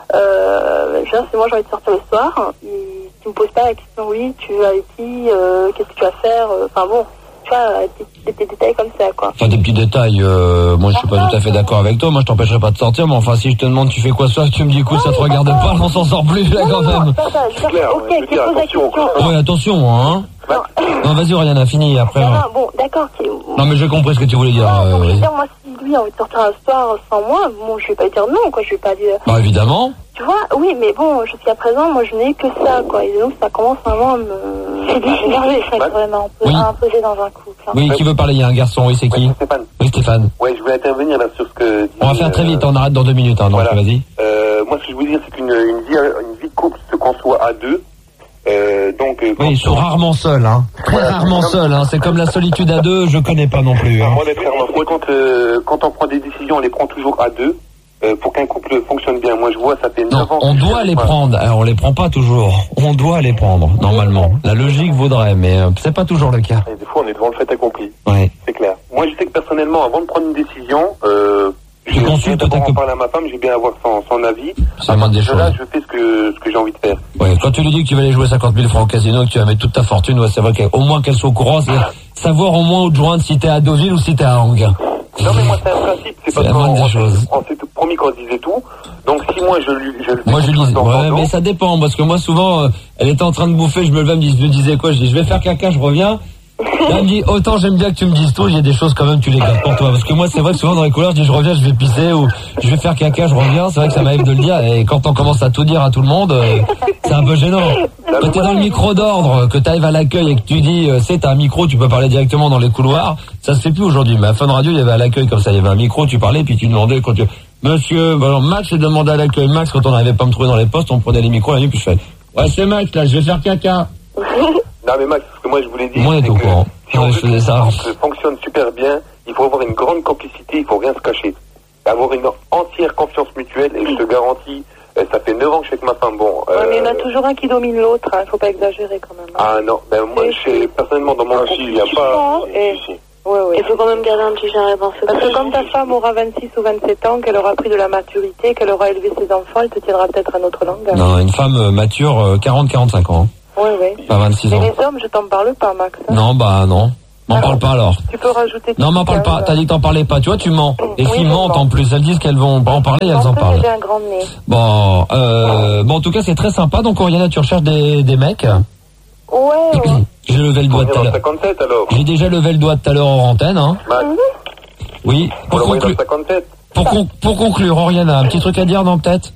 c'est moi, j'ai envie de sortir le soir, tu me poses pas la question, oui, tu vas avec qui, qu'est-ce que tu vas faire, enfin bon, tu vois, des détails comme ça, quoi.
Enfin, des petits détails, moi je suis pas tout à fait d'accord avec toi, moi je t'empêcherai pas de sortir, mais enfin si je te demande tu fais quoi ce soir, tu me dis écoute, ça te regarde pas, on s'en sort plus là quand même.
C'est clair, ok,
tu poses la question.
Ouais, attention, hein. Non, vas-y, Oriana, fini après.
Non, bon, d'accord.
Non, mais j'ai compris ce que tu voulais dire.
Non, je veux dire, moi, si lui a envie de sortir un soir sans moi, bon, je vais pas dire non, quoi, je vais pas dire...
Bah, évidemment.
Tu vois, oui, mais bon, jusqu'à présent, moi, je n'ai que ça, quoi, et donc, ça commence vraiment à me... C'est difficile, ça, vraiment, imposer dans un couple. Hein.
Oui, qui veut parler? Il y a un garçon, oui, c'est qui?
Stéphane.
Oui, Stéphane.
Ouais, je voulais intervenir, là, sur ce que...
On va faire très vite, on arrête dans 2 minutes, hein, donc
voilà.
Vas-y.
Moi, ce que je veux dire, c'est qu'une vie de couple se conçoit à deux.
Oui, ils sont rarement seuls, hein. Très rarement seuls, hein. C'est comme la solitude à deux, je connais pas non plus. Hein.
Moi, quand on prend des décisions, on les prend toujours à deux pour qu'un couple fonctionne bien. Moi, je vois, ça fait 9 ans.
On doit les prendre. Alors, on les prend pas toujours. On doit les prendre, normalement. La logique voudrait, mais c'est pas toujours le cas.
Et des fois, on est devant le fait accompli.
Ouais.
C'est clair. Moi, je sais que personnellement, avant de prendre une décision,
je consulte
en parler à ma femme, j'ai bien avoir son avis.
Ça manque des choses.
Là, je fais ce que j'ai envie de faire.
Ouais, quand tu lui dis que tu vas aller jouer 50 000 francs au casino, que tu vas mettre toute ta fortune, ouais, c'est vrai qu'au moins qu'elle soit au courant, c'est savoir au moins où te joindre si t'es à Deauville ou si t'es à Angers.
Non, mais moi, c'est un principe, c'est pas on s'est promis qu'on se disait tout. Donc, si moi, je lui
disais, ouais, mais ça dépend, parce que moi, souvent, elle était en train de bouffer, je me levais, je me disais quoi, je dis, je vais faire caca, je reviens. Là, elle me dit, autant j'aime bien que tu me dises tout, il y a des choses quand même, tu les gardes pour toi. Parce que moi, c'est vrai que souvent dans les couloirs, je dis, je reviens, je vais pisser, ou je vais faire caca, je reviens. C'est vrai que ça m'arrive de le dire. Et quand on commence à tout dire à tout le monde, c'est un peu gênant. Quand t'es dans le micro d'ordre, que t'arrives à l'accueil et que tu dis, t'as un micro, tu peux parler directement dans les couloirs, ça se fait plus aujourd'hui. Mais à Fun Radio, il y avait à l'accueil comme ça, il y avait un micro, tu parlais, puis tu demandais quand tu... Monsieur, alors Max est demandé à l'accueil. Max, quand on n'arrivait pas à me trouver dans les postes, on prenait les micros la nuit, puis je fais, ouais, c'est Max, là, je vais faire caca.
Non mais Max, ce que moi je voulais dire,
moi,
c'est que si on
veut que ça
fonctionne super bien, il faut avoir une grande complicité, il faut rien se cacher. Avoir une entière confiance mutuelle, et je te garantis, ça fait 9 ans que je suis avec ma femme, bon...
mais il y en a toujours un qui domine l'autre, hein, faut pas exagérer quand même.
Ah non, ben moi, personnellement, dans mon couple, il n'y a pas...
Oui.
Il faut quand même garder un petit genre dans ce.
Parce que quand ta femme aura 26 ou 27 ans, qu'elle aura pris de la maturité, qu'elle aura élevé ses enfants, elle te tiendra peut-être un autre langage.
Non, une femme mature, 40-45 ans.
Oui.
Pas 26 ans.
Mais les hommes, je t'en parle pas, Max. Hein.
Non, bah non. M'en parle pas alors.
Tu peux rajouter...
Non, m'en parle pas. T'as dit que t'en parlais pas. Tu vois, tu mens. Les filles mentent en plus. Elles disent qu'elles vont pas en parler, elles en parlent.
J'ai un grand nez.
Bon, en tout cas, c'est très sympa. Donc, Oriana, tu recherches des mecs?
Ouais.
J'ai levé le doigt tout à l'heure.
57 alors.
J'ai déjà levé le doigt tout à l'heure en antenne, hein. Oui. Pour conclure, Oriana, un petit truc à dire, non, peut-être?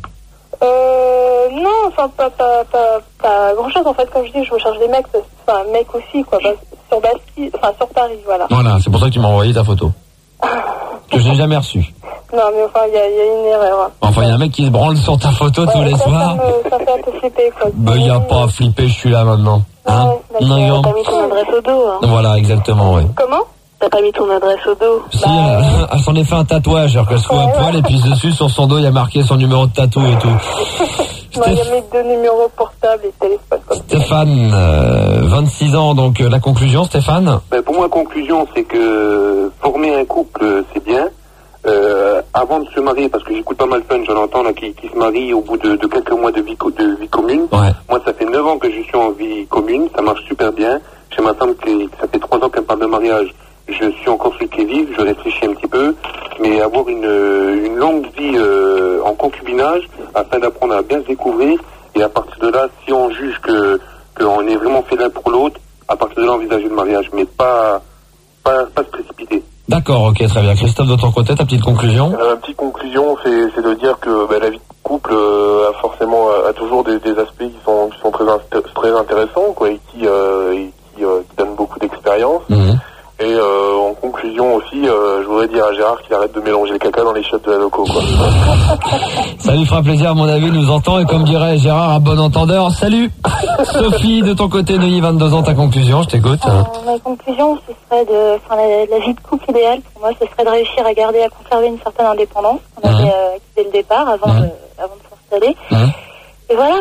Non, enfin, pas grand-chose, en fait, comme je dis, je recherche des mecs, enfin, mecs aussi, quoi, sur Bastille, enfin, sur Paris, voilà.
Voilà, c'est pour ça que tu m'as envoyé ta photo. Que je n'ai jamais reçue.
Non, mais enfin, il y a une erreur.
Enfin, il y a un mec qui se branle sur ta photo tous les soirs.
Ça fait un peu flipper, quoi.
Il n'y a pas à flipper, je suis là maintenant. Hein?
T'as mis ton adresse au dos, hein.
Voilà, exactement, oui.
Comment?
T'as pas mis ton adresse au dos.
Si, elle s'en est fait un tatouage, alors qu'elle se fout à poil, et puis dessus, sur son dos, il y a marqué son numéro de tatou et tout.
Non, il y a mes 2 numéros portables et téléphone.
Stéphane, 26 ans, donc la conclusion, Stéphane?
Pour moi, la conclusion, c'est que former un couple, c'est bien. Avant de se marier, parce que j'écoute pas mal Fun, j'en entends là qui se marient au bout de quelques mois de vie commune.
Ouais.
Moi, ça fait 9 ans que je suis en vie commune, ça marche super bien. Chez ma femme, ça fait 3 ans qu'elle me parle de mariage. Je suis encore sur le qui-vive, je réfléchis un petit peu, mais avoir une longue vie en concubinage, afin d'apprendre à bien se découvrir, et à partir de là, si on juge qu'on est vraiment fait l'un pour l'autre, à partir de là, envisager le mariage, mais pas se précipiter.
D'accord, ok, très bien. Christophe, de ton côté, ta petite conclusion?
Ma petite conclusion, c'est de dire que la vie de couple a toujours des aspects qui sont très intéressants, quoi, et qui donnent beaucoup d'expérience. Et en conclusion aussi, je voudrais dire à Gérard qu'il arrête de mélanger le caca dans les chiottes de la loco, quoi.
Ça lui fera plaisir, à mon avis, nous entend, et comme dirait Gérard, à bon entendeur, salut. Sophie, de ton côté, Neuilly, 22 ans, ta conclusion, je t'écoute.
Ma conclusion, ce serait la vie de couple idéale, pour moi, ce serait de réussir à conserver une certaine indépendance qu'on avait dès le départ, avant de s'installer. Et voilà.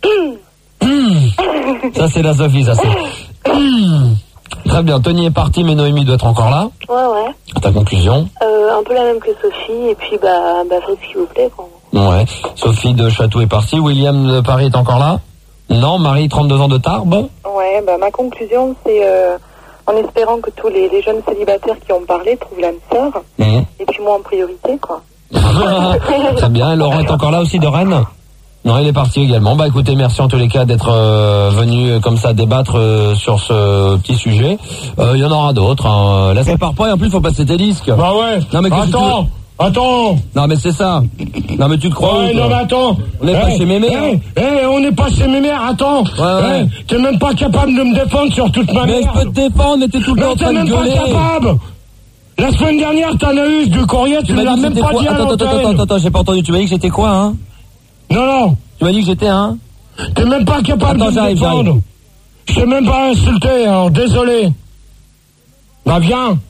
Ça, c'est la Sophie, ça, c'est... Très bien, Tony est parti, mais Noémie doit être encore là.
Ouais.
Ta conclusion?
Un peu la même que Sophie, et puis faites ce qu'il vous plaît, quoi.
Ouais. Sophie de Château est partie, William de Paris est encore là? Non, Marie, 32 ans de Tarbes?
Ouais, ma conclusion, c'est en espérant que tous les jeunes célibataires qui ont parlé trouvent l'âme sœur, et puis moi en priorité, quoi.
Très bien, Laurent est encore là aussi de Rennes? Non, il est parti également. Écoutez, merci en tous les cas d'être venu comme ça débattre sur ce petit sujet. Il y en aura d'autres. Hein. Là, ça part pas et en plus, il faut passer tes disques.
Bah ouais.
Non, mais
Attends.
Non, mais c'est ça. Non, mais tu te crois
où,
non,
mais attends.
On n'est pas chez Mémé.
On n'est pas chez Mémé. Attends.
Ouais.
T'es même pas capable de me défendre sur toute ma merde.
Mais je peux te défendre, mais t'es tout le temps en train de gueuler.
Mais t'es même pas capable. La semaine dernière, t'en as eu du courrier, tu me l'as même pas dit à l'antenne.
Attends, j'ai pas entendu. Tu m'as dit que j'étais quoi, hein?
Non.
Tu m'as dit que j'étais un?
T'es même pas capable de me défendre. Je t'ai même pas insulté, alors désolé. Bah viens.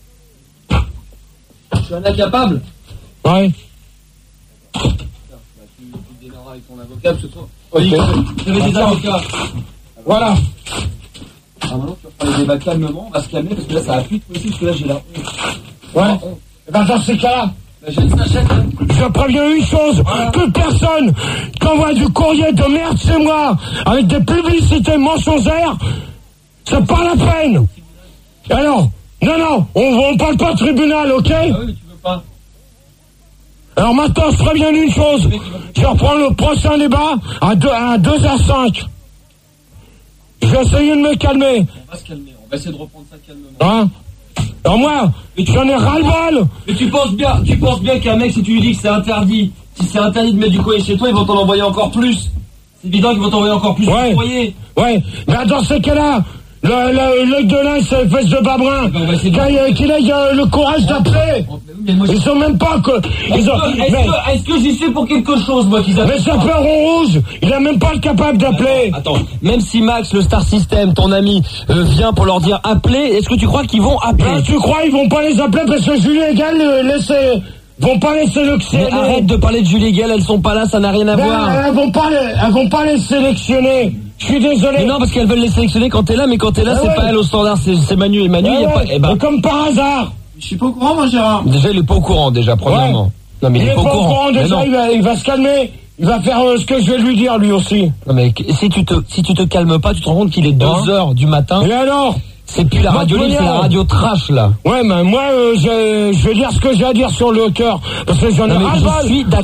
Je suis un incapable.
Ouais.
Tu démarres avec ton avocat, parce que toi... Tu avais des avocats.
Voilà.
Maintenant, tu vas faire les débats calmement, on va se calmer, parce que là, ça a plus de possible, parce que là, j'ai la honte.
Ouais. Et dans ces cas-là,
je
préviens une chose, que personne qui envoie du courrier de merde chez moi, avec des publicités mensongères, c'est pas la peine. Alors, non, on parle pas de tribunal, ok?
Ah oui, mais tu veux pas.
Alors maintenant, je préviens une chose, je reprends le prochain débat à 2h05. Je vais essayer de me calmer.
On va se calmer. On va essayer de reprendre ça calmement.
Hein? Alors moi, j'en ai ras-le-bol.
Mais tu penses bien qu'un mec, si tu lui dis que c'est interdit, si c'est interdit de mettre du courrier chez toi, ils vont t'en envoyer encore plus. C'est évident qu'ils vont t'envoyer encore plus de courrier.
Ouais, mais dans ces cas-là, l'œil de l'un, c'est le fesse de Babrin. Qu'il ait le courage d'appeler. Ils sont même pas que.
Est-ce que j'y suis pour quelque chose, moi, qu'ils appellent?
Mais sapeur rouge, il a même pas le capable d'appeler.
Attends, même si Max, le Star System, ton ami, vient pour leur dire appeler, est-ce que tu crois qu'ils vont appeler?
Tu crois ils vont pas les appeler parce que Julie et Gaël vont pas les sélectionner.
Mais arrête de parler de Julie et Gaël, elles sont pas là, ça n'a rien à voir.
Elles vont pas les sélectionner. Je suis désolé.
Mais non, parce qu'elles veulent les sélectionner quand t'es là, mais quand t'es là, c'est pas elle au standard, c'est Manu. Et Manu, il y a pas.
Et comme par hasard.
Je suis pas au courant, moi, Gérard.
Déjà, il est pas au courant, premièrement.
Ouais.
Non, mais il est pas au courant.
Déjà, il va se calmer. Il va faire ce que je vais lui dire, lui aussi.
Non, mais si tu te calmes pas, tu te rends compte qu'il est 2h du matin.
Et alors?
C'est plus la radio libre, c'est la radio trash, là.
Ouais, mais moi, je vais dire ce que j'ai à dire sur le cœur. Parce que j'en ai ras-le-bol.